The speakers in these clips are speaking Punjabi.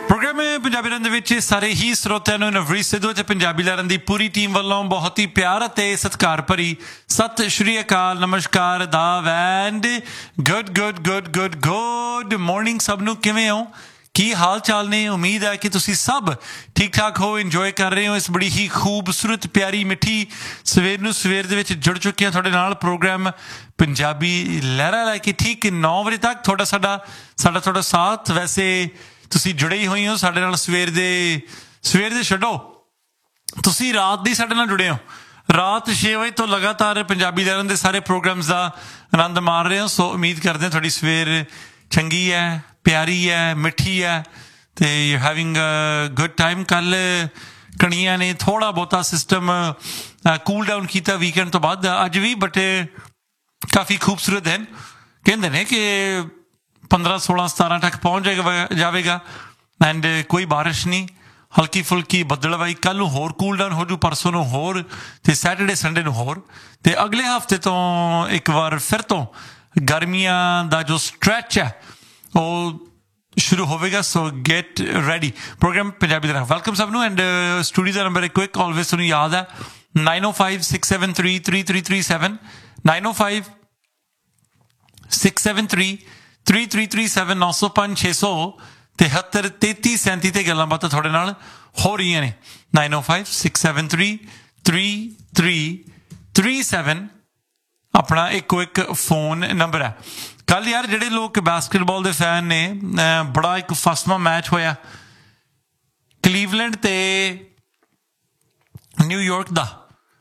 ਪ੍ਰੋਗਰਾਮ ਪੰਜਾਬੀ ਲਹਿਰਾਂ ਦੇ ਵਿੱਚ ਸਾਰੇ ਹੀ ਸਰੋਤਿਆਂ ਨੂੰ ਨਵਰੀਤ ਸਿੱਧੂ ਅਤੇ ਪੰਜਾਬੀ ਲਹਿਰਾਂ ਦੀ ਪੂਰੀ ਟੀਮ ਵੱਲੋਂ ਬਹੁਤ ਹੀ ਪਿਆਰ ਅਤੇ ਸਤਿਕਾਰ ਭਰੀ ਸਤਿ ਸ਼੍ਰੀ ਅਕਾਲ, ਨਮਸਕਾਰ, ਆਦਾਬ ਐਂਡ ਗੁੱਡ ਮਾਰਨਿੰਗ ਸਭ ਨੂੰ। ਕਿਵੇਂ ਹੋ, ਕੀ ਹਾਲ ਚਾਲ ਨੇ? ਉਮੀਦ ਹੈ ਕਿ ਤੁਸੀਂ ਸਭ ਠੀਕ ਠਾਕ ਹੋ, ਇੰਜੋਏ ਕਰ ਰਹੇ ਹੋ ਇਸ ਬੜੀ ਹੀ ਖੂਬਸੂਰਤ ਪਿਆਰੀ ਮਿੱਠੀ ਸਵੇਰ ਨੂੰ। ਸਵੇਰ ਦੇ ਵਿੱਚ ਜੁੜ ਚੁੱਕੇ ਹਾਂ ਤੁਹਾਡੇ ਨਾਲ ਪ੍ਰੋਗਰਾਮ ਪੰਜਾਬੀ ਲਹਿਰਾਂ ਲੈ ਕੇ ਠੀਕ 9 ਵਜੇ ਤੱਕ ਤੁਹਾਡਾ ਸਾਥ। ਵੈਸੇ ਤੁਸੀਂ ਜੁੜੇ ਹੀ ਹੋਏ ਹੋ ਸਾਡੇ ਨਾਲ ਸਵੇਰ ਦੇ ਛੱਡੋ, ਤੁਸੀਂ ਰਾਤ ਦੀ ਸਾਡੇ ਨਾਲ ਜੁੜੇ ਹੋ। ਰਾਤ 6 ਵਜੇ ਤੋਂ ਲਗਾਤਾਰ ਪੰਜਾਬੀ ਲਹਿਰਾਂ ਦੇ ਸਾਰੇ ਪ੍ਰੋਗਰਾਮਸ ਦਾ ਆਨੰਦ ਮਾਣ ਰਹੇ ਹੋ। ਸੋ ਉਮੀਦ ਕਰਦੇ ਹਾਂ ਤੁਹਾਡੀ ਸਵੇਰ ਚੰਗੀ ਹੈ, ਪਿਆਰੀ ਹੈ, ਮਿੱਠੀ ਹੈ ਅਤੇ you having a good time. ਕੱਲ੍ਹ ਕਣੀਆਂ ਨੇ ਥੋੜ੍ਹਾ ਬਹੁਤਾ ਸਿਸਟਮ ਕੂਲ ਡਾਊਨ ਕੀਤਾ ਵੀਕਐਂਡ ਤੋਂ ਬਾਅਦ, ਅੱਜ ਵੀ ਬਟ ਕਾਫੀ ਖੂਬਸੂਰਤ ਦਿਨ। ਕਹਿੰਦੇ ਨੇ ਕਿ 15, 16, 17 ਤੱਕ ਪਹੁੰਚ ਜਾਵੇਗਾ ਐਂਡ ਕੋਈ ਬਾਰਿਸ਼ ਨਹੀਂ, ਹਲਕੀ ਫੁਲਕੀ ਬੱਦਲਵਾਈ। ਕੱਲ੍ਹ ਨੂੰ ਹੋਰ ਕੂਲ ਡਾਊਨ ਹੋ ਜੂ, ਪਰਸੋਂ ਨੂੰ ਹੋਰ, ਅਤੇ ਸੈਟਰਡੇ ਸੰਡੇ ਨੂੰ ਹੋਰ, ਅਤੇ ਅਗਲੇ ਹਫ਼ਤੇ ਤੋਂ ਇੱਕ ਵਾਰ ਫਿਰ ਤੋਂ ਗਰਮੀਆਂ ਦਾ ਜੋ ਸਟਰੈਚ ਹੈ ਉਹ ਸ਼ੁਰੂ ਹੋਵੇਗਾ। ਸੋ ਗੈਟ ਰੈਡੀ। ਪ੍ਰੋਗਰਾਮ ਪੰਜਾਬੀ ਦਾ ਵੈਲਕਮ ਸਭ ਨੂੰ। ਐਂਡ ਸਟੂਡੀਓ ਦਾ ਨੰਬਰ ਇੱਕ ਆਲਵੇਜ਼ ਤੁਹਾਨੂੰ ਯਾਦ ਹੈ 9056733337 9056733337 905-600-7333 ਤੇ ਗੱਲਾਂ ਬਾਤਾਂ ਤੁਹਾਡੇ ਨਾਲ ਹੋ ਰਹੀਆਂ ਨੇ। 9056733337 ਆਪਣਾ ਇੱਕੋ ਇੱਕ ਫੋਨ ਨੰਬਰ ਹੈ। ਕੱਲ੍ਹ ਯਾਰ ਜਿਹੜੇ ਲੋਕ ਬਾਸਕਿਟਬਾਲ ਦੇ ਫੈਨ ਨੇ, ਬੜਾ ਇੱਕ ਫਸਵਾਂ ਮੈਚ ਹੋਇਆ ਕਲੀਵਲੈਂਡ ਤੇ ਨਿਊਯਾਰਕ ਦਾ।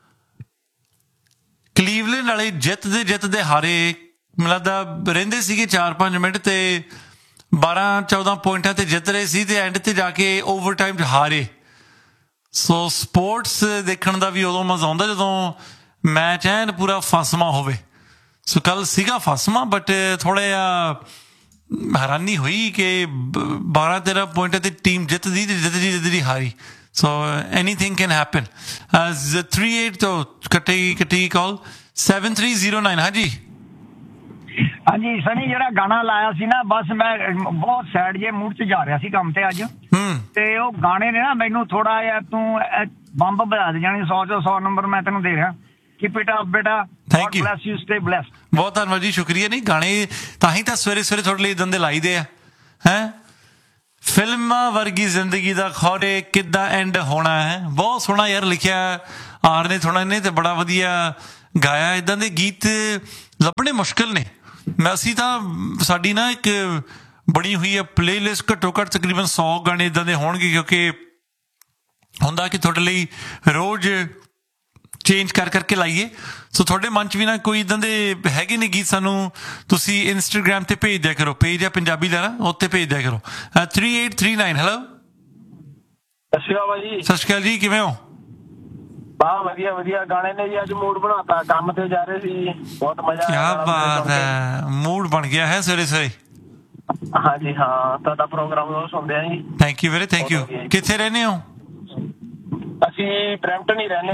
ਕਲੀਵਲੈਂਡ ਵਾਲੇ ਜਿੱਤਦੇ ਹਾਰੇ, ਮੈਨੂੰ ਲੱਗਦਾ ਰਹਿੰਦੇ ਸੀਗੇ 4-5 ਮਿੰਟ ਤੇ 12-14 ਪੁਆਇੰਟਾਂ ਤੇ ਜਿੱਤ ਰਹੇ ਸੀ ਤੇ ਐਂਡ ਤੇ ਜਾ ਕੇ ਓਵਰ ਟਾਈਮ 'ਚ ਹਾਰੇ। ਸੋ ਸਪੋਰਟਸ ਦੇਖਣ ਦਾ ਵੀ ਉਦੋਂ ਮਜ਼ਾ ਆਉਂਦਾ ਜਦੋਂ ਮੈਚ ਐਨ ਪੂਰਾ ਫਸਵਾਂ ਹੋਵੇ। ਸੋ ਕੱਲ੍ਹ ਸੀਗਾ ਫਸਵਾਂ, ਬਟ ਥੋੜ੍ਹਾ ਜਿਹਾ ਹੈਰਾਨੀ ਹੋਈ ਕਿ 12-13 ਪੁਆਇੰਟਾਂ ਤੇ ਟੀਮ ਜਿੱਤਦੀ ਹਾਰੀ। ਸੋ ਐਨੀਥਿੰਗ ਕੈਨ ਹੈਪਨ। 38 ਤੋਂ ਕੱਟੀ ਕਾਲ 7309। ਹਾਂਜੀ ਹਾਂਜੀ ਸਨੀ, ਜਿਹੜਾ ਗਾਣਾ ਲਾਇਆ ਸੀ ਨਾ, ਬਸ ਮੈਂ ਬਹੁਤ ਸੈਡ ਜੇ ਮੂਡ 'ਚ ਜਾ ਰਿਹਾ ਸੀ ਕੰਮ ਤੇ ਅੱਜ, ਤੇ ਉਹ ਗਾਣੇ ਨੇ ਨਾ ਮੈਨੂੰ ਥੋੜਾ ਜਿਹਾ, ਤੂੰ ਬੰਬ ਵਧਾ ਦੇ ਜਾਣੀ 100 ਚੋਂ 100 ਨੰਬਰ ਮੈਂ ਤੈਨੂੰ ਦੇ ਰਿਹਾ। ਕੀਪ ਇਟ ਅਪ ਬੇਟਾ, thank you, bless you, stay blessed. ਬਹੁਤ ਧੰਨਵਾਦ ਜੀ, ਸ਼ੁਕਰੀਆ। ਨਹੀਂ ਗਾਣੇ ਤਾਂ ਹੀ ਤਾਂ ਸਵੇਰੇ ਤੁਹਾਡੇ ਲਈ ਇੱਦਾਂ ਦੇ ਲਾਈਦੇ ਆ ਹੈਂ। ਫਿਲਮਾਂ ਵਰਗੀ ਜ਼ਿੰਦਗੀ ਦਾ ਖੌਰੇ ਕਿੱਦਾਂ ਐਂਡ ਹੋਣਾ ਹੈ। ਬਹੁਤ ਸੋਹਣਾ ਯਾਰ ਲਿਖਿਆ ਆਰ ਨੇ ਥੋੜ੍ਹਾ ਨੇ, ਤੇ ਬੜਾ ਵਧੀਆ ਗਾਇਆ। ਇੱਦਾਂ ਦੇ ਗੀਤ ਲੱਭਣੇ ਮੁਸ਼ਕਿਲ ਨੇ। ਅਸੀਂ ਤਾਂ ਸਾਡੀ ਨਾ ਇੱਕ ਬਣੀ ਹੋਈ ਹੈ ਪਲੇਲਿਸਟ, ਘੱਟੋ ਘੱਟ ਤਕਰੀਬਨ 100 ਗਾਣੇ ਇੱਦਾਂ ਦੇ ਹੋਣਗੇ, ਕਿਉਂਕਿ ਹੁੰਦਾ ਕਿ ਤੁਹਾਡੇ ਲਈ ਰੋਜ਼ ਚੇਂਜ ਕਰਕੇ ਲਾਈਏ। ਸੋ ਤੁਹਾਡੇ ਮਨ 'ਚ ਵੀ ਨਾ ਕੋਈ ਇੱਦਾਂ ਦੇ ਹੈਗੇ ਨੇ ਗੀਤ, ਸਾਨੂੰ ਤੁਸੀਂ ਇੰਸਟਾਗ੍ਰਾਮ 'ਤੇ ਭੇਜ ਦਿਆ ਕਰੋ। ਪੇਜ ਹੈ ਪੰਜਾਬੀ ਲਹਿਰਾਂ, ਉੱਤੇ ਭੇਜ ਦਿਆ ਕਰੋ। 3839 ਹੈਲੋ, ਸਤਿ ਸ਼੍ਰੀ ਅਕਾਲ ਜੀ। ਸਤਿ ਸ਼੍ਰੀ ਅਕਾਲ ਜੀ, ਕਿਵੇਂ ਹੋ? ਵਾਹ ਵਧੀਆ ਗਾਣੇ ਨੇ ਜੀ। ਅੱਜ ਮੂਡ ਬਣਾਤਾ, ਕੰਮ ਤੇ ਜਾ ਰਹੇ ਸੀ, ਬਹੁਤ ਮਜ਼ਾ ਆਇਆ। ਕਿਆ ਬਾਤ ਹੈ, ਮੂਡ ਬਣ ਗਿਆ ਹੈ ਸਵੇਰੇ। ਹਾਂਜੀ ਹਾਂ, ਤੁਹਾਡਾ ਪ੍ਰੋਗਰਾਮ ਰੋਜ਼ ਸੁਣਦੇ ਆ ਜੀ। ਥੈਂਕ ਯੂ ਵੀਰੇ, ਥੈਂਕ ਯੂ। ਕਿੱਥੇ ਰਹਿੰਦੇ ਹੋ? ਅਸੀਂ ਬਰੈਂਪਟਨ ਹੀ ਰਹਿੰਦੇ।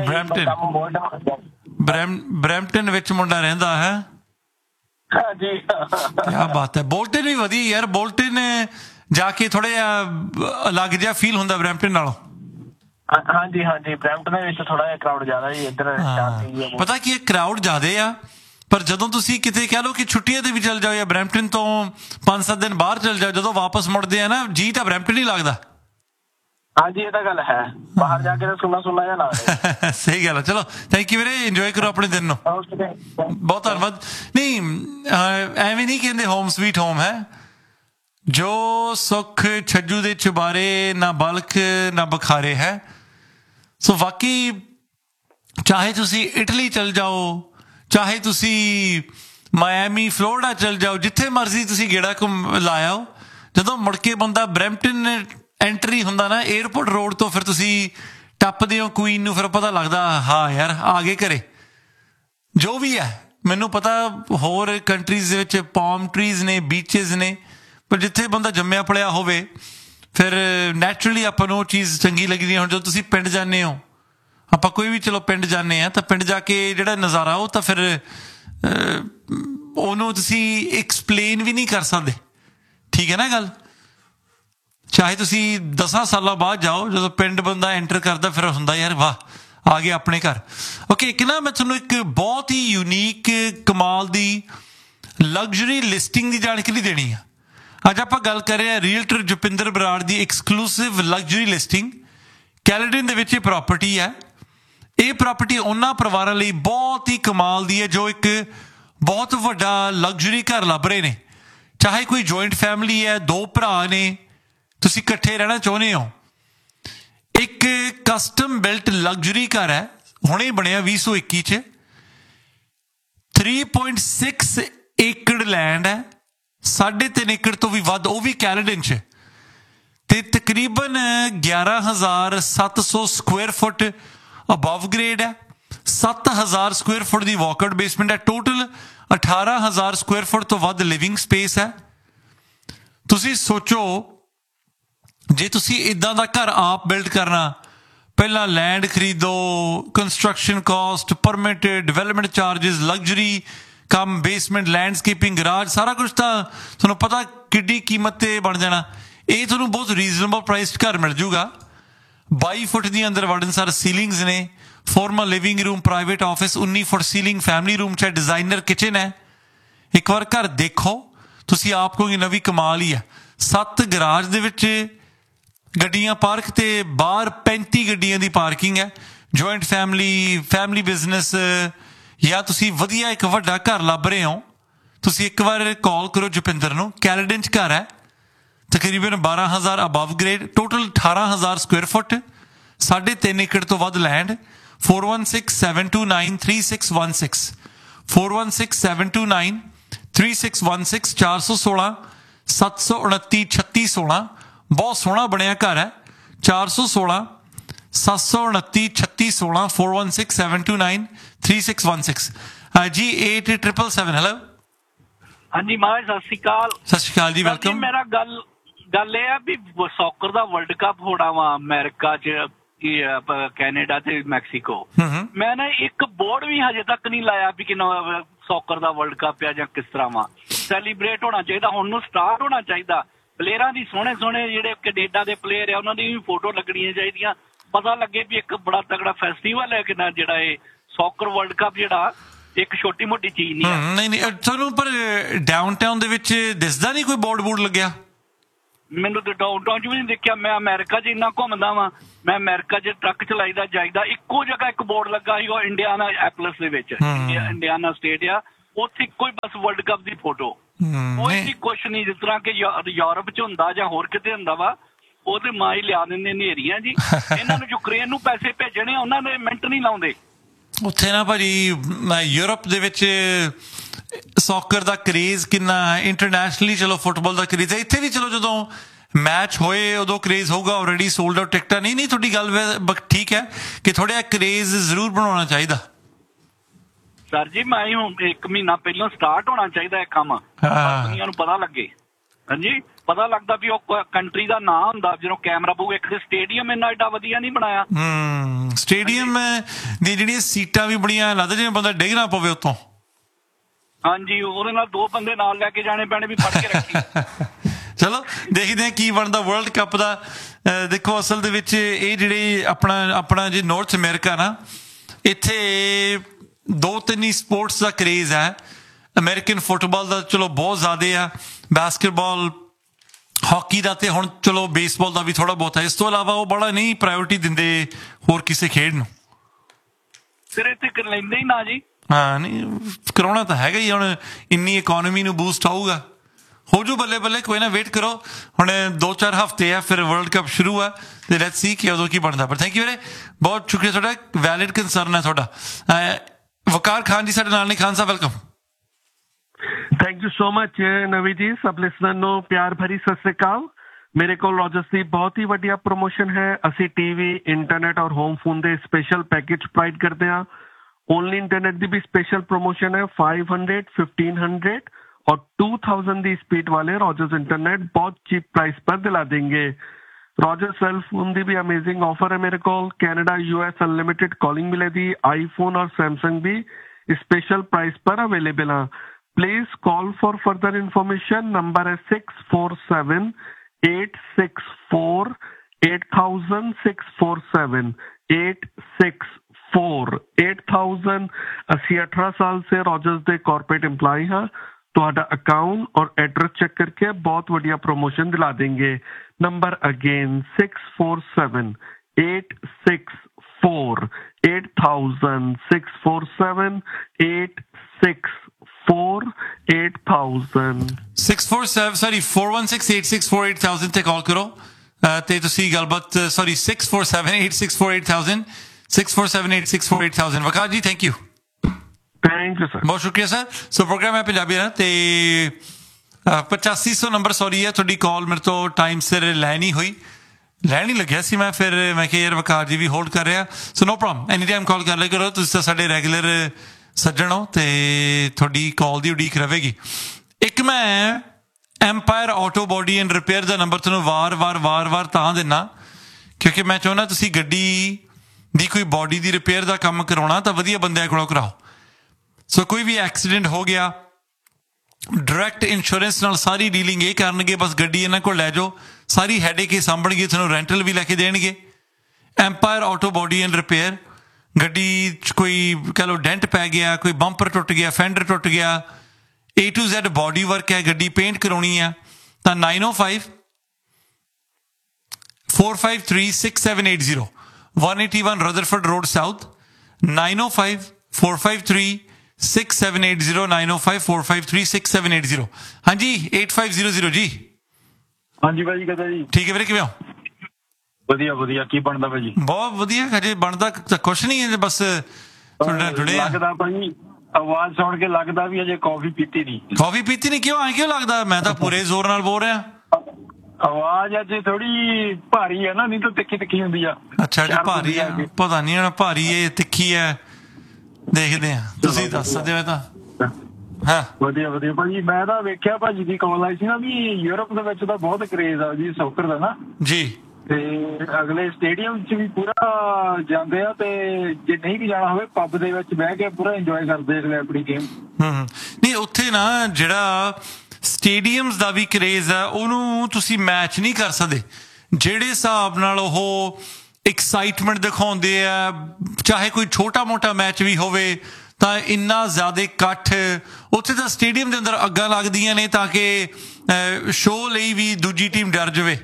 ਬਰੈਂਪਟਨ ਵਿੱਚ ਮੁੰਡਾ ਰਹਿੰਦਾ ਹੈ? ਹਾਂਜੀ, ਕਿਆ ਬਾਤ ਹੈ। ਬੋਲਟਨ ਵੀ ਵਧੀਆ ਯਾਰ, ਬੋਲਟਨ ਜਾ ਕੇ ਥੋੜਾ ਜਿਹਾ ਅਲੱਗ ਜਿਹਾ ਫੀਲ ਹੁੰਦਾ ਬਰੈਂਪਟਨ ਨਾਲੋਂ। ਹਾਂਜੀ ਬਰੈਂਪਟਨ ਦੇ ਵਿੱਚ ਥੋੜਾ ਜਿਹਾ ਕਰਾਊਡ ਜ਼ਿਆਦਾ ਜੀ। ਇੱਧਰ ਪਤਾ ਕੀ ਕਰਾਊਡ ਜ਼ਿਆਦਾ ਆ, ਪਰ ਜਦੋਂ ਤੁਸੀਂ ਕਿਤੇ ਕਹਿ ਲਓ ਕਿ ਛੁੱਟੀਆਂ ਤੇ ਵੀ ਚੱਲ ਜਾਓ ਜਾਂ ਬਰੈਂਪਟਨ ਤੋਂ 5-7 ਦਿਨ ਬਾਹਰ ਚੱਲ ਜਾਓ, ਜਦੋਂ ਵਾਪਸ ਮੁੜਦੇ ਆ ਨਾ, ਜੀ ਤਾਂ ਬਰੈਂਪਟਨ ਹੀ ਲੱਗਦਾ। ਹਾਂਜੀ ਇਹ ਤਾਂ ਗੱਲ ਹੈ, ਬਾਹਰ ਜਾ ਕੇ ਤਾਂ ਸੁਣਨਾ ਜਿਹਾ ਲੱਗਦਾ। ਸਹੀ ਗੱਲ ਹੈ। ਚਲੋ ਥੈਂਕ ਯੂ ਵੀਰੇ, ਇੰਜੋਏ ਕਰੋ ਆਪਣੇ ਦਿਨ ਨੂੰ। ਬਹੁਤ ਧੰਨਵਾਦ। ਨਹੀਂ ਐਵੇਂ ਨਹੀਂ ਕਹਿੰਦੇ ਹੋਮ ਸਵੀਟ ਹੋਮ ਹੈ, ਜੋ ਸੁੱਖ ਛੱਜੂ ਦੇ ਚੁਬਾਰੇ, ਨਾ ਬਲਖ ਨਾ ਬੁਖਾਰੇ ਹੈ। ਸੋ ਬਾਕੀ ਚਾਹੇ ਤੁਸੀਂ ਇਟਲੀ ਚਲ ਜਾਓ, ਚਾਹੇ ਤੁਸੀਂ ਮਾਇਆਮੀ ਫਲੋਰੀਡਾ ਚਲ ਜਾਓ, ਜਿੱਥੇ ਮਰਜ਼ੀ ਤੁਸੀਂ ਗੇੜਾ ਲਾਇਓ, ਜਦੋਂ ਮੁੜ ਕੇ ਬੰਦਾ ਬਰੈਂਪਟਨ ਐਂਟਰੀ ਹੁੰਦਾ ਨਾ ਏਅਰਪੋਰਟ ਰੋਡ ਤੋਂ, ਫਿਰ ਤੁਸੀਂ ਟੱਪਦੇ ਹੋ ਕੁਈਨ ਨੂੰ, ਫਿਰ ਪਤਾ ਲੱਗਦਾ ਹਾਂ ਯਾਰ ਆ ਗਏ ਘਰੇ। ਜੋ ਵੀ ਹੈ ਮੈਨੂੰ ਪਤਾ ਹੋਰ ਕੰਟਰੀਜ਼ ਦੇ ਵਿੱਚ ਪਾਮ ਟਰੀਜ਼ ਨੇ, ਬੀਚਿਸ ਨੇ, ਪਰ ਜਿੱਥੇ ਬੰਦਾ ਜੰਮਿਆ ਪਲਿਆ ਹੋਵੇ ਫਿਰ ਨੈਚੁਰਲੀ ਆਪਾਂ ਨੂੰ ਉਹ ਚੀਜ਼ ਚੰਗੀ ਲੱਗਦੀ ਹੈ। ਹੁਣ ਜਦੋਂ ਤੁਸੀਂ ਪਿੰਡ ਜਾਂਦੇ ਹੋ, ਆਪਾਂ ਕੋਈ ਵੀ ਚਲੋ ਪਿੰਡ ਜਾਂਦੇ ਹਾਂ, ਤਾਂ ਪਿੰਡ ਜਾ ਕੇ ਜਿਹੜਾ ਨਜ਼ਾਰਾ ਉਹ ਤਾਂ ਫਿਰ ਉਹਨੂੰ ਤੁਸੀਂ ਐਕਸਪਲੇਨ ਵੀ ਨਹੀਂ ਕਰ ਸਕਦੇ। ਠੀਕ ਹੈ ਨਾ ਗੱਲ? ਚਾਹੇ ਤੁਸੀਂ 10 ਸਾਲਾਂ ਬਾਅਦ ਜਾਓ, ਜਦੋਂ ਪਿੰਡ ਬੰਦਾ ਐਂਟਰ ਕਰਦਾ ਫਿਰ ਹੁੰਦਾ ਯਾਰ ਵਾਹ ਆ ਗਏ ਆਪਣੇ ਘਰ। ਓਕੇ, ਇੱਕ ਨਾ ਮੈਂ ਤੁਹਾਨੂੰ ਇੱਕ ਬਹੁਤ ਹੀ ਯੂਨੀਕ ਕਮਾਲ ਦੀ ਲਗਜ਼ਰੀ ਲਿਸਟਿੰਗ ਦੀ ਜਾਣਕਾਰੀ ਦੇਣੀ ਆ। ਅੱਜ ਆਪਾਂ ਗੱਲ ਕਰ ਰਹੇ ਹਾਂ ਰੀਅਲਟਰ ਜੋਪਿੰਦਰ ਬਰਾੜ ਦੀ ਐਕਸਕਲੂਸਿਵ ਲਗਜ਼ਰੀ ਲਿਸਟਿੰਗ। ਕੈਲੇਡਨ ਦੇ ਵਿੱਚ ਇਹ ਪ੍ਰਾਪਰਟੀ ਹੈ। ਇਹ ਪ੍ਰਾਪਰਟੀ ਉਹਨਾਂ ਪਰਿਵਾਰਾਂ ਲਈ ਬਹੁਤ ਹੀ ਕਮਾਲ ਦੀ ਹੈ ਜੋ ਇੱਕ ਬਹੁਤ ਵੱਡਾ ਲਗਜ਼ਰੀ ਘਰ ਲੱਭ ਰਹੇ ਨੇ। ਚਾਹੇ ਕੋਈ ਜੁਆਇੰਟ ਫੈਮਿਲੀ ਹੈ, 2 ਭਰਾ ਨੇ, ਤੁਸੀਂ ਇਕੱਠੇ ਰਹਿਣਾ ਚਾਹੁੰਦੇ ਹੋ। ਇੱਕ ਕਸਟਮ ਬਿਲਟ ਲਗਜ਼ਰੀ ਘਰ ਹੈ, ਹੁਣੇ ਬਣਿਆ 2021 ਚ। 3.6 ਏਕੜ ਲੈਂਡ ਹੈ, 3.5 ਏਕੜ ਤੋਂ ਵੀ ਵੱਧ, ਉਹ ਵੀ ਕੈਲੇਡਨ ਚ, ਤੇ ਤਕਰੀਬਨ 11,700 ਸਕੁਅਰ ਫੁੱਟ ਅਬਵ ਗ੍ਰੇਡ ਹੈ। 7,000 ਸਕੁਅਰ ਫੁੱਟ ਦੀ ਵਾਕਆਊਟ ਬੇਸਮੈਂਟ ਹੈ। ਟੋਟਲ 18,000 ਸਕੁਅਰ ਫੁੱਟ ਤੋਂ ਵੱਧ ਲਿਵਿੰਗ ਸਪੇਸ ਹੈ। ਤੁਸੀਂ ਸੋਚੋ, ਜੇ ਤੁਸੀਂ ਇਦਾਂ ਦਾ ਘਰ ਆਪ ਬਿਲਡ ਕਰਨਾ, ਪਹਿਲਾਂ ਲੈਂਡ ਖਰੀਦੋ, construction caste, permit, development charges, luxury ਕਮ ਬੇਸਮੈਂਟ, ਲੈਂਡਸਕੇਪਿੰਗ, ਗਰਾਜ, ਸਾਰਾ ਕੁਝ ਤਾਂ ਤੁਹਾਨੂੰ ਪਤਾ ਕਿੱਡੀ ਕੀਮਤ ਤੇ ਬਣ ਜਾਣਾ। ਇਹ ਤੁਹਾਨੂੰ ਬਹੁਤ ਰੀਜ਼ਨੇਬਲ ਪ੍ਰਾਈਸ ਘਰ ਮਿਲ ਜੂਗਾ। 22 ਫੁੱਟ ਦੀ ਅੰਦਰ ਵੜਨਸਾਰ ਸੀਲਿੰਗਸ ਨੇ, formal living room, private office, 19 ਫੁੱਟ ਸੀਲਿੰਗ, ਫੈਮਿਲੀ ਰੂਮ ਚ ਡਿਜ਼ਾਈਨਰ ਕਿਚਨ ਹੈ। ਇੱਕ ਵਾਰ ਘਰ ਦੇਖੋ, ਤੁਸੀਂ ਆਪ ਕਹੋਗੇ ਨਵੀਂ ਕਮਾਲ ਹੀ ਆ। 7 ਗਰਾਜ ਦੇ ਵਿੱਚ ਗੱਡੀਆਂ ਪਾਰਕ, ਤੇ ਬਾਹਰ 35 ਗੱਡੀਆਂ ਦੀ ਪਾਰਕਿੰਗ ਹੈ। ਜੁਆਇੰਟ ਫੈਮਿਲੀ ਬਿਜ਼ਨਸ, ਜਾਂ ਤੁਸੀਂ ਵਧੀਆ ਇੱਕ ਵੱਡਾ ਘਰ ਲੱਭ ਰਹੇ ਹੋ, ਤੁਸੀਂ ਇੱਕ ਵਾਰ ਕਾਲ ਕਰੋ ਜੋਪਿੰਦਰ ਨੂੰ। ਕੈਲੇਡਨ ਚ ਘਰ ਹੈ, ਤਕਰੀਬਨ 12,000 above grade, total 18,000 square foot, 3.5 ਏਕੜ ਤੋਂ ਵੱਧ ਲੈਂਡ। 4167293616 4167293616 416 729 3616। ਬਹੁਤ ਸੋਹਣਾ ਬਣਿਆ ਘਰ ਹੈ। 416 729 3616 4167293616 ਜੀ 8777। ਹੈਲੋ ਹਾਂਜੀ ਮਹਾਰਾਜ, ਸਤਿ ਸ਼੍ਰੀ ਅਕਾਲ। ਸਤਿ ਸ਼੍ਰੀ ਅਕਾਲ ਜੀ, ਵੈਲਕਮ। ਮੇਰਾ ਗੱਲ ਇਹ ਆ ਵੀ ਸੌਕਰ ਦਾ ਵਰਲਡ ਕੱਪ ਹੋਣਾ ਵਾ ਅਮਰੀਕਾ ਚ, ਕੈਨੇਡਾ ਤੇ ਮੈਕਸੀਕੋ। ਮੈਂ ਨਾ ਇੱਕ ਬੋਰਡ ਵੀ ਹਜੇ ਤੱਕ ਨਹੀਂ ਲਾਇਆ ਵੀ ਕਿ ਸੌਕਰ ਦਾ ਵਰਲਡ ਕੱਪ ਆ ਜਾਂ ਕਿਸ ਤਰ੍ਹਾਂ ਵਾ ਸੈਲੀਬ੍ਰੇਟ ਹੋਣਾ ਚਾਹੀਦਾ। ਹੁਣ ਨੂੰ ਸਟਾਰਟ ਹੋਣਾ ਚਾਹੀਦਾ। ਪਲੇਅਰਾਂ ਦੀ ਸੋਹਣੇ ਜਿਹੜੇ ਕੈਨੇਡਾ ਦੇ ਪਲੇਅਰ ਆ ਉਹਨਾਂ ਦੀ ਵੀ ਫੋਟੋ ਲੱਗਣੀਆਂ ਚਾਹੀਦੀਆਂ। ਪਤਾ ਲੱਗੇ ਵੀ ਇੱਕ ਬੜਾ ਤਗੜਾ ਫੈਸਟੀਵਲ ਹੈ ਕਿ ਜਿਹੜਾ ਇਹ ਸੌਕਰ ਵਰਲਡ ਕੱਪ ਜਿਹੜਾ ਇੱਕ ਛੋਟੀ ਮੋਟੀ ਚੀਜ਼ ਨਹੀਂ ਹੈ। ਨਹੀਂ ਤੁਹਾਨੂੰ ਪਰ ਡਾਊਨਟਾਊਨ ਦੇ ਵਿੱਚ ਦਿਸਦਾ ਨਹੀਂ ਕੋਈ ਬੋਰਡ ਲੱਗਿਆ? ਮੈਨੂੰ ਤੇ ਡਾਊਨਟਾਊਨ ਚ ਵੀ ਨਹੀਂ ਦੇਖਿਆ। ਮੈਂ ਅਮਰੀਕਾ ਚ ਇੰਨਾ ਘੁੰਮਦਾ ਵਾਂ, ਮੈਂ ਅਮਰੀਕਾ ਚ ਟਰੱਕ ਚਲਾਈਦਾ ਜਾਈਦਾ, ਇੱਕੋ ਜਗ੍ਹਾ ਇੱਕ ਬੋਰਡ ਲੱਗਾ ਸੀ, ਉਹ ਇੰਡੀਆਨਾ ਐਪਲਸ ਦੇ ਵਿੱਚ, ਇੰਡੀਆਨਾ ਸਟੇਟ ਆ, ਉੱਥੇ ਇੱਕੋ ਹੀ ਬਸ ਵਰਲਡ ਕੱਪ ਦੀ ਫੋਟੋ। ਕੋਈ ਵੀ ਕੁਛ ਨਹੀਂ ਜਿਸ ਤਰ੍ਹਾਂ ਕਿ ਯੂਰਪ ਚ ਹੁੰਦਾ ਜਾਂ ਹੋਰ ਕਿਤੇ ਹੁੰਦਾ ਵਾ, ਉਹਦੇ ਮਾਂ ਹੀ ਲਿਆ ਦਿੰਦੇ ਨੇਰੀਆਂ ਜੀ। ਇਹਨਾਂ ਨੂੰ ਯੂਕਰੇਨ ਨੂੰ ਪੈਸੇ ਭੇਜਣੇ, ਉਹਨਾਂ ਨੇ ਮਿੰਟ ਨਹੀਂ ਲਾਉਂਦੇ ਉੱਥੇ ਨਾ ਭਾਜੀ। ਯੂਰਪ ਦੇ ਵਿੱਚ ਸੌਕਰ ਦਾ ਕਰੇਜ਼ ਕਿੰਨਾ ਹੈ, ਇੰਟਰਨੈਸ਼ਨਲੀ ਚਲੋ ਫੁੱਟਬਾਲ ਦਾ ਕਰੇਜ਼ ਹੈ। ਇੱਥੇ ਵੀ ਚਲੋ ਜਦੋਂ ਮੈਚ ਹੋਏ ਉਦੋਂ ਕਰੇਜ਼ ਹੋਊਗਾ, ਆਲਰੇਡੀ ਸੋਲਡ ਆਊਟ ਟਿਕਟਾਂ। ਨਹੀਂ ਤੁਹਾਡੀ ਗੱਲ ਠੀਕ ਹੈ ਕਿ ਥੋੜ੍ਹਾ ਕਰੇਜ਼ ਜ਼ਰੂਰ ਬਣਾਉਣਾ ਚਾਹੀਦਾ ਸਰ ਜੀ। ਮੈਂ ਹੁਣ 1 ਮਹੀਨਾ ਪਹਿਲਾਂ ਸਟਾਰਟ ਹੋਣਾ ਚਾਹੀਦਾ ਇਹ ਕੰਮ, ਦੁਨੀਆ ਨੂੰ ਪਤਾ ਲੱਗੇ। ਹਾਂਜੀ, ਪਤਾ ਲੱਗਦਾ ਵੀ ਉਹ ਕੰਟਰੀ ਦਾ ਨਾਂ ਹੁੰਦਾ ਜਦੋਂ ਕੈਮਰਾ ਪਊਗਾ। ਇੱਕ ਸਟੇਡੀਅਮ ਇੰਨਾ ਏਡਾ ਵਧੀਆ ਨਹੀਂ ਬਣਾਇਆ। ਸਟੇਡੀਅਮ ਦੀ ਜਿਹੜੀਆਂ ਸੀਟਾਂ ਵੀ ਬੜੀਆਂ ਲੱਗਦਾ ਜਿਵੇਂ ਬੰਦਾ ਡਿੱਗ ਨਾ ਪਵੇ ਉੱਤੋਂ। ਹਾਂਜੀ, ਉਹਦੇ ਨਾਲ 2 ਬੰਦੇ ਨਾਲ ਲੈ ਕੇ ਜਾਣੇ ਪੈਣੇ ਵੀ ਫੜ ਕੇ ਰੱਖੀ। ਚਲੋ ਦੇਖਦੇ ਹਾਂ ਕੀ ਬਣਦਾ ਵਰਲਡ ਕੱਪ ਦਾ। ਦੇਖੋ ਅਸਲ ਦੇ ਵਿੱਚ ਇਹ ਜਿਹੜੇ ਆਪਣਾ ਜੇ ਨਾਰਥ ਅਮਰੀਕਾ ਨਾ, ਇੱਥੇ 2-3 ਹੀ ਸਪੋਰਟਸ ਦਾ ਕਰੇਜ਼ ਹੈ। ਅਮਰੀਕਨ ਫੁੱਟਬਾਲ ਦਾ ਚਲੋ ਬਹੁਤ ਜ਼ਿਆਦਾ ਆ, ਬਾਸਕਟਬਾਲ, ਹਾਕੀ ਦਾ, ਤੇ ਹੁਣ ਚਲੋ ਬੇਸਬਾਲ ਦਾ ਵੀ ਥੋੜਾ ਬਹੁਤ ਹੈ। ਇਸ ਤੋਂ ਇਲਾਵਾ ਉਹ ਬੜਾ ਨਹੀਂ ਪ੍ਰਾਇਓਰਿਟੀ ਦਿੰਦੇ ਹੋਰ ਕਿਸੇ ਖੇਡ ਨੂੰ। ਫਿਰ ਇੱਥੇ ਕਰ ਲੈਂਦੇ ਹੀ ਨਾ ਜੀ। ਹਾਂ, ਨਹੀਂ ਕਰਾਉਣਾ ਤਾਂ ਹੈਗਾ ਹੀ। ਹੁਣ ਇੰਨੀ ਇਕੋਨਮੀ ਨੂੰ ਬੂਸਟ ਆਊਗਾ, ਹੋ ਜੂ ਬੱਲੇ ਬੱਲੇ। ਕੋਈ ਨਾ, ਵੇਟ ਕਰੋ। ਹੁਣ 2-4 ਹਫ਼ਤੇ ਆ, ਫਿਰ ਵਰਲਡ ਕੱਪ ਸ਼ੁਰੂ ਆ, ਤੇ ਲੈਟਸ ਸੀ ਕਿ ਉਦੋਂ ਕੀ ਬਣਦਾ। ਪਰ ਥੈਂਕ ਯੂ ਵੀਰੇ, ਬਹੁਤ ਸ਼ੁਕਰੀਆ ਤੁਹਾਡਾ, ਵੈਲਿਡ ਕੰਸਰਨ ਹੈ ਤੁਹਾਡਾ। ਵਕਾਰ ਖਾਨ ਜੀ ਸਾਡੇ ਨਾਲ ਨੇ। Khan Sahib welcome. Thank you so much ਨਵੀ ਜੀ। ਸਭ ਲਿਸਨਰ ਨੂੰ ਪਿਆਰ ਭਰੀ ਸਤਿ ਸ੍ਰੀ ਅਕਾਲ। ਮੇਰੇ ਕੋਲ ਰੋਜਰਸ ਦੀ ਬਹੁਤ ਹੀ ਵੱਡੀਆ ਪ੍ਰਮੋਸ਼ਨ ਹੈ। ਅਸੀਂ ਟੀਵੀ, ਇੰਟਰਨੈਟ ਔਰ ਹੋਮ ਫੋਨ ਦੇ ਸਪੈਸ਼ਲ ਪੈਕੇਜ ਪ੍ਰੋਵਾਈਡ ਕਰਦੇ ਹਾਂ। ਓਨਲੀ ਇੰਟਰਨੈਟ ਦੀ ਵੀ ਸਪੈਸ਼ਲ ਪ੍ਰਮੋਸ਼ਨ ਹੈ। 500, 1500 और 2000 ਦੀ स्पीड वाले रॉजर्स इंटरनेट बहुत चीप प्राइस पर दिला देंगे। रॉजर्स सेल फोन ਦੀ भी अमेजिंग ऑफर है मेरे को। कनाडा US अनलिमिटेड कॉलिंग मिलेगी। आईफोन और सैमसंग भी स्पेशल प्राइस पर अवेलेबल है। Please call for further information. Number है 647 864-8000-647 864-8000। ਅਸੀਂ 18 ਸਾਲ से रॉजर्स ਦੇ कॉर्पोरेट एम्प्लॉय हाँ। ਤੁਹਾਡਾ ਅਕਾਊਂਟ ਔਰ ਐਡਰੈਸ ਚੈੱਕ ਕਰਕੇ ਬਹੁਤ ਵਧੀਆ ਪ੍ਰੋਮੋਸ਼ਨ ਦਿਲਾ ਦੇंगे। ਨੰਬਰ ਅਗੇਨ 647-864-8000 647-864-8000 416-864-8000 ਤੇ ਕਾਲ ਕਰੋ ਤੇ ਤੁਸੀਂ ਗੱਲਬਾਤ 647-864-8000 647-864-8000। ਵਕਾਰ ਜੀ thank you. Thank you sir. ਬਹੁਤ ਸ਼ੁਕਰੀਆ ਸਰ। ਸੋ ਪ੍ਰੋਗਰਾਮ ਹੈ ਪੰਜਾਬੀ ਦਾ ਤੇ 8500 ਨੰਬਰ ਸੌਰੀ ਹੈ ਤੁਹਾਡੀ ਕਾਲ ਮੇਰੇ ਤੋਂ ਟਾਈਮ ਸਿਰ ਲੈ ਨਹੀਂ ਹੋਈ, ਲੈਣ ਹੀ ਲੱਗਿਆ ਸੀ ਮੈਂ, ਫਿਰ ਮੈਂ ਕਿਹਾ ਯਾਰ ਵਕਾਰ ਜੀ ਵੀ ਹੋਲਡ ਕਰ ਰਿਹਾ। ਸੋ no problem, any time call ਕਰ ਲਿਆ ਕਰੋ, ਤੁਸੀਂ ਤਾਂ ਸਾਡੇ ਰੈਗੂਲਰ ਸੱਜਣ ਹੋ ਤੇ ਤੁਹਾਡੀ ਕਾਲ ਦੀ ਉਡੀਕ ਰਹੇਗੀ। ਇੱਕ ਮੈਂ empire auto body and repair the number ਤੁਹਾਨੂੰ ਵਾਰ-ਵਾਰ ਤਾਂ ਦਿੰਦਾ ਕਿਉਂਕਿ ਮੈਂ ਚਾਹੁੰਦਾ ਤੁਸੀਂ ਗੱਡੀ ਦੀ ਕੋਈ ਬੋਡੀ ਦੀ ਰਿਪੇਅਰ ਦਾ ਕੰਮ ਕਰਾਉਣਾ ਤਾਂ ਵਧੀਆ ਬੰਦਿਆਂ ਕੋਲੋਂ ਕਰਾਓ। ਸੋ ਕੋਈ ਵੀ ਐਕਸੀਡੈਂਟ ਹੋ ਗਿਆ, ਡਾਇਰੈਕਟ ਇੰਸ਼ੋਰੈਂਸ ਨਾਲ ਸਾਰੀ ਡੀਲਿੰਗ ਇਹ ਕਰਨਗੇ, ਬਸ ਗੱਡੀ ਇਹਨਾਂ ਕੋਲ ਲੈ ਜਾਓ, ਸਾਰੀ ਹੈਡੇਕ ਹੀ ਸਾਂਭਣਗੇ, ਤੁਹਾਨੂੰ ਰੈਂਟਲ ਵੀ ਲੈ ਕੇ ਦੇਣਗੇ। Empire auto body and repair, ਗੱਡੀ 'ਚ ਕੋਈ ਕਹਿ ਲਓ ਡੈਂਟ ਪੈ ਗਿਆ, ਕੋਈ ਬੰਪਰ ਟੁੱਟ ਗਿਆ, ਫੈਂਡਰ ਟੁੱਟ ਗਿਆ, A to Z body work ਹੈ, ਗੱਡੀ ਪੇਂਟ ਕਰਾਉਣੀ ਆ ਤਾਂ 905-453-6780 181 ਰਦਰਫੋਰਡ ਰੋਡ ਸਾਊਥ 905-453-6780 905-453-6780। ਹਾਂਜੀ 8500 ਜੀ। ਹਾਂਜੀ ਭਾਜੀ ਕਹਤਾ ਜੀ। ਠੀਕ ਹੈ ਵੀਰੇ, ਕਿਵੇਂ ਹੋ? ਵਧੀਆ ਵਧੀਆ। ਕੀ ਬਣਦਾ ਭਾਜੀ? ਬਹੁਤ ਵਧੀਆ। ਹਜੇ ਬਣਦਾ ਤਾਂ ਕੁਛ ਨਹੀਂ ਹੈ, ਬਸ ਜੁੜੇ ਲੱਗਦਾ ਭਾਜੀ ਆਵਾਜ਼ ਸੁਣ ਕੇ ਲੱਗਦਾ ਵੀ ਅਜੇ ਕਾਫੀ ਪੀਤੀ ਨਹੀਂ। ਕਾਫੀ ਪੀਤੀ ਨਹੀਂ? ਕਿਉਂ ਐਂ ਕਿਉਂ ਲੱਗਦਾ? ਮੈਂ ਤਾਂ ਪੂਰੇ ਜ਼ੋਰ ਨਾਲ ਬੋਲ ਰਿਹਾ। ਆਵਾਜ਼ ਅੱਜ ਥੋੜੀ ਭਾਰੀ ਹੈ ਨਾ, ਨਹੀਂ ਤਾਂ ਤਿੱਖੀ ਤਿੱਖੀ ਹੁੰਦੀ ਆ। ਅੱਛਾ ਜੀ, ਭਾਰੀ ਆ, ਪਤਾ ਨਹੀਂ ਹੁਣ ਭਾਰੀ ਹੈ ਤਿੱਖੀ ਹੈ, ਦੇਖਦੇ ਆ, ਤੁਸੀਂ ਦੱਸ ਸਕਦੇ ਹੋ ਤਾਂ। ਹਾਂ ਵਧੀਆ ਵਧੀਆ ਭਾਜੀ। ਮੈਂ ਤਾਂ ਵੇਖਿਆ ਭਾਜੀ ਦੀ ਕਾਲ ਆਈ ਸੀ ਨਾ ਵੀ ਯੂਰਪ ਦੇ ਵਿੱਚ ਤਾਂ ਬਹੁਤ ਕਰੇਜ਼ ਆ ਜੀ ਸੌਕਰ ਦਾ ਨਾ ਜੀ, ਤੇ ਅਗਲੇ ਸਟੇਡੀਅਮ 'ਚ ਵੀ ਪੂਰਾ ਜਾਂਦੇ ਆ, ਤੇ ਜੇ ਨਹੀਂ ਵੀ ਜਾਣਾ ਹੋਵੇ ਪੱਬ ਦੇ ਵਿੱਚ ਬਹਿ ਕੇ ਪੂਰਾ ਇੰਜੋਏ ਕਰਦੇ ਅਗਲੇ ਆਪਣੀ ਗੇਮ। ਨਹੀਂ ਉੱਥੇ ਨਾ ਜਿਹੜਾ ਸਟੇਡੀਅਮਸ ਦਾ ਵੀ ਕਰੇਜ਼ ਹੈ ਉਹਨੂੰ ਤੁਸੀਂ ਮੈਚ ਨਹੀਂ ਕਰ ਸਕਦੇ। ਜਿਹੜੇ ਹਿਸਾਬ ਨਾਲ ਉਹ ਐਕਸਾਈਟਮੈਂਟ ਦਿਖਾਉਂਦੇ ਆ, ਚਾਹੇ ਕੋਈ ਛੋਟਾ ਮੋਟਾ ਮੈਚ ਵੀ ਹੋਵੇ ਤਾਂ ਇੰਨਾ ਜ਼ਿਆਦਾ ਇਕੱਠ ਉੱਥੇ ਤਾਂ ਸਟੇਡੀਅਮ ਦੇ ਅੰਦਰ ਅੱਗਾਂ ਲੱਗਦੀਆਂ ਨੇ ਤਾਂ ਕਿ ਸ਼ੋਅ ਲਈ ਵੀ ਦੂਜੀ ਟੀਮ ਡਰ ਜਾਵੇ।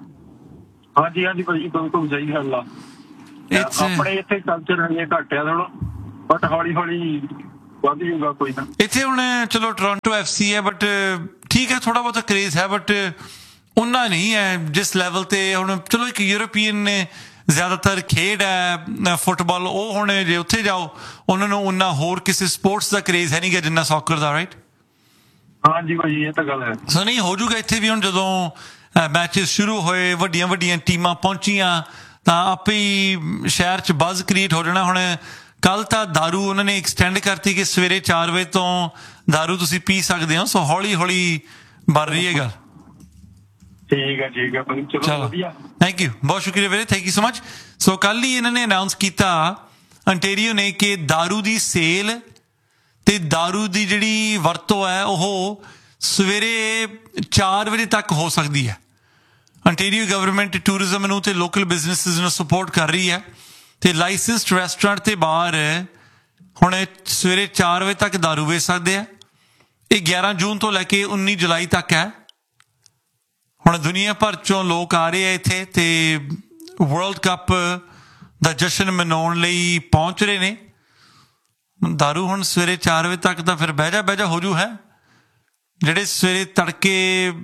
ਹਾਂਜੀ ਹਾਂਜੀ ਭਾਜੀ ਬਿਲਕੁਲ ਸਹੀ ਗੱਲ ਆ। ਆਪਣੇ ਇੱਥੇ ਕਲਚਰ ਹਜੇ ਘੱਟ ਆ ਥੋੜਾ, ਬਟ ਹੌਲੀ ਹੌਲੀ ਵੱਧ ਜੂਗਾ ਕੋਈ ਨਾ। ਇੱਥੇ ਹੁਣ ਚਲੋ ਟੋਰਾਂਟੋ FC ਹੈ, ਬਟ ਠੀਕ ਹੈ ਥੋੜਾ ਬਹੁਤਾ ਕਰੇਜ਼ ਹੈ, ਬਟ ਉਨਾ ਨਹੀਂ ਹੈ ਜਿਸ ਲੈਵਲ ਤੇ ਹੁਣ। ਚਲੋ ਇੱਕ ਯੂਰਪੀਅਨ ਨੇ ਜ਼ਿਆਦਾਤਰ ਖੇਡ ਹੈ ਫੁੱਟਬਾਲ, ਉਹ ਹੁਣ ਜੇ ਉੱਥੇ ਜਾਓ ਉਹਨਾਂ ਨੂੰ ਉਨਾ ਹੋਰ ਕਿਸੇ ਸਪੋਰਟਸ ਦਾ ਕਰੇਜ਼ ਹੈ ਨਹੀਂ ਗਾ ਜਿੰਨਾ ਸੌਕਰ ਦਾ, ਰਾਈਟ? ਹਾਂਜੀ ਭਾਜੀ ਇਹ ਤਾਂ ਗੱਲ ਹੈ। ਸੋ ਨਹੀਂ ਹੋ ਜੂਗਾ ਇੱਥੇ ਵੀ। ਹੁਣ ਜਦੋਂ ਮੈਚਿਸ ਸ਼ੁਰੂ ਹੋਏ, ਵੱਡੀਆਂ ਵੱਡੀਆਂ ਟੀਮਾਂ ਪਹੁੰਚੀਆਂ ਤਾਂ ਆਪੇ ਹੀ ਸ਼ਹਿਰ 'ਚ ਬਜ਼ ਕ੍ਰੀਏਟ ਹੋ ਜਾਣਾ। ਹੁਣ ਕੱਲ੍ਹ ਤਾਂ ਦਾਰੂ ਉਹਨਾਂ ਨੇ ਐਕਸਟੈਂਡ ਕਰਤੀ ਕਿ ਸਵੇਰੇ 4 ਵਜੇ ਤੋਂ ਦਾਰੂ ਤੁਸੀਂ ਪੀ ਸਕਦੇ ਹੋ। ਸੋ ਹੌਲੀ ਹੌਲੀ ਬਣ ਰਹੀ ਹੈ ਗੱਲ। ਠੀਕ ਹੈ ਠੀਕ ਹੈ ਚਲੋ ਵਧੀਆ, ਥੈਂਕ ਯੂ, ਬਹੁਤ ਸ਼ੁਕਰੀਆ ਵੀਰੇ, ਥੈਂਕ ਯੂ ਸੋ ਮਚ। ਸੋ ਕੱਲ੍ਹ ਹੀ ਇਹਨਾਂ ਨੇ ਅਨਾਊਂਸ ਕੀਤਾ ਅੰਟੇਰੀਓ ਨੇ ਕਿ ਦਾਰੂ ਦੀ ਸੇਲ ਤੇ ਦਾਰੂ ਦੀ ਜਿਹੜੀ ਵਰਤੋਂ ਹੈ ਉਹ ਸਵੇਰੇ 4 ਵਜੇ ਤੱਕ ਹੋ ਸਕਦੀ ਹੈ। ਅੰਟੇਰੀਓ ਗਵਰਨਮੈਂਟ ਟੂਰਿਜ਼ਮ ਨੂੰ ਤੇ ਲੋਕਲ ਬਿਜ਼ਨਸਿਸ ਨੂੰ ਸਪੋਰਟ ਕਰ ਰਹੀ ਹੈ ਤੇ ਲਾਇਸੈਂਸਡ ਰੈਸਟੋਰੈਂਟ ਤੇ ਬਾਹਰ ਹੁਣ ਸਵੇਰੇ 4 ਵਜੇ ਤੱਕ ਦਾਰੂ ਵੇਚ ਸਕਦੇ ਆ। ਇਹ 11 ਜੂਨ ਤੋਂ ਲੈ ਕੇ 19 ਜੁਲਾਈ ਤੱਕ ਹੈ। ਹੁਣ ਦੁਨੀਆ ਭਰ ਚੋਂ ਲੋਕ ਆ ਰਹੇ ਆ ਇੱਥੇ ਤੇ ਵਰਲਡ ਕੱਪ ਦਾ ਜਸ਼ਨ ਮਨਾਉਣ ਲਈ ਪਹੁੰਚ ਰਹੇ ਨੇ। ਦਾਰੂ ਹੁਣ ਸਵੇਰੇ 4 ਵਜੇ ਤੱਕ ਤਾਂ ਫਿਰ ਬਹਿ ਜਾ ਹੋ ਜੂ ਹੈ। ਜਿਹੜੇ ਸਵੇਰੇ ਤੜਕੇ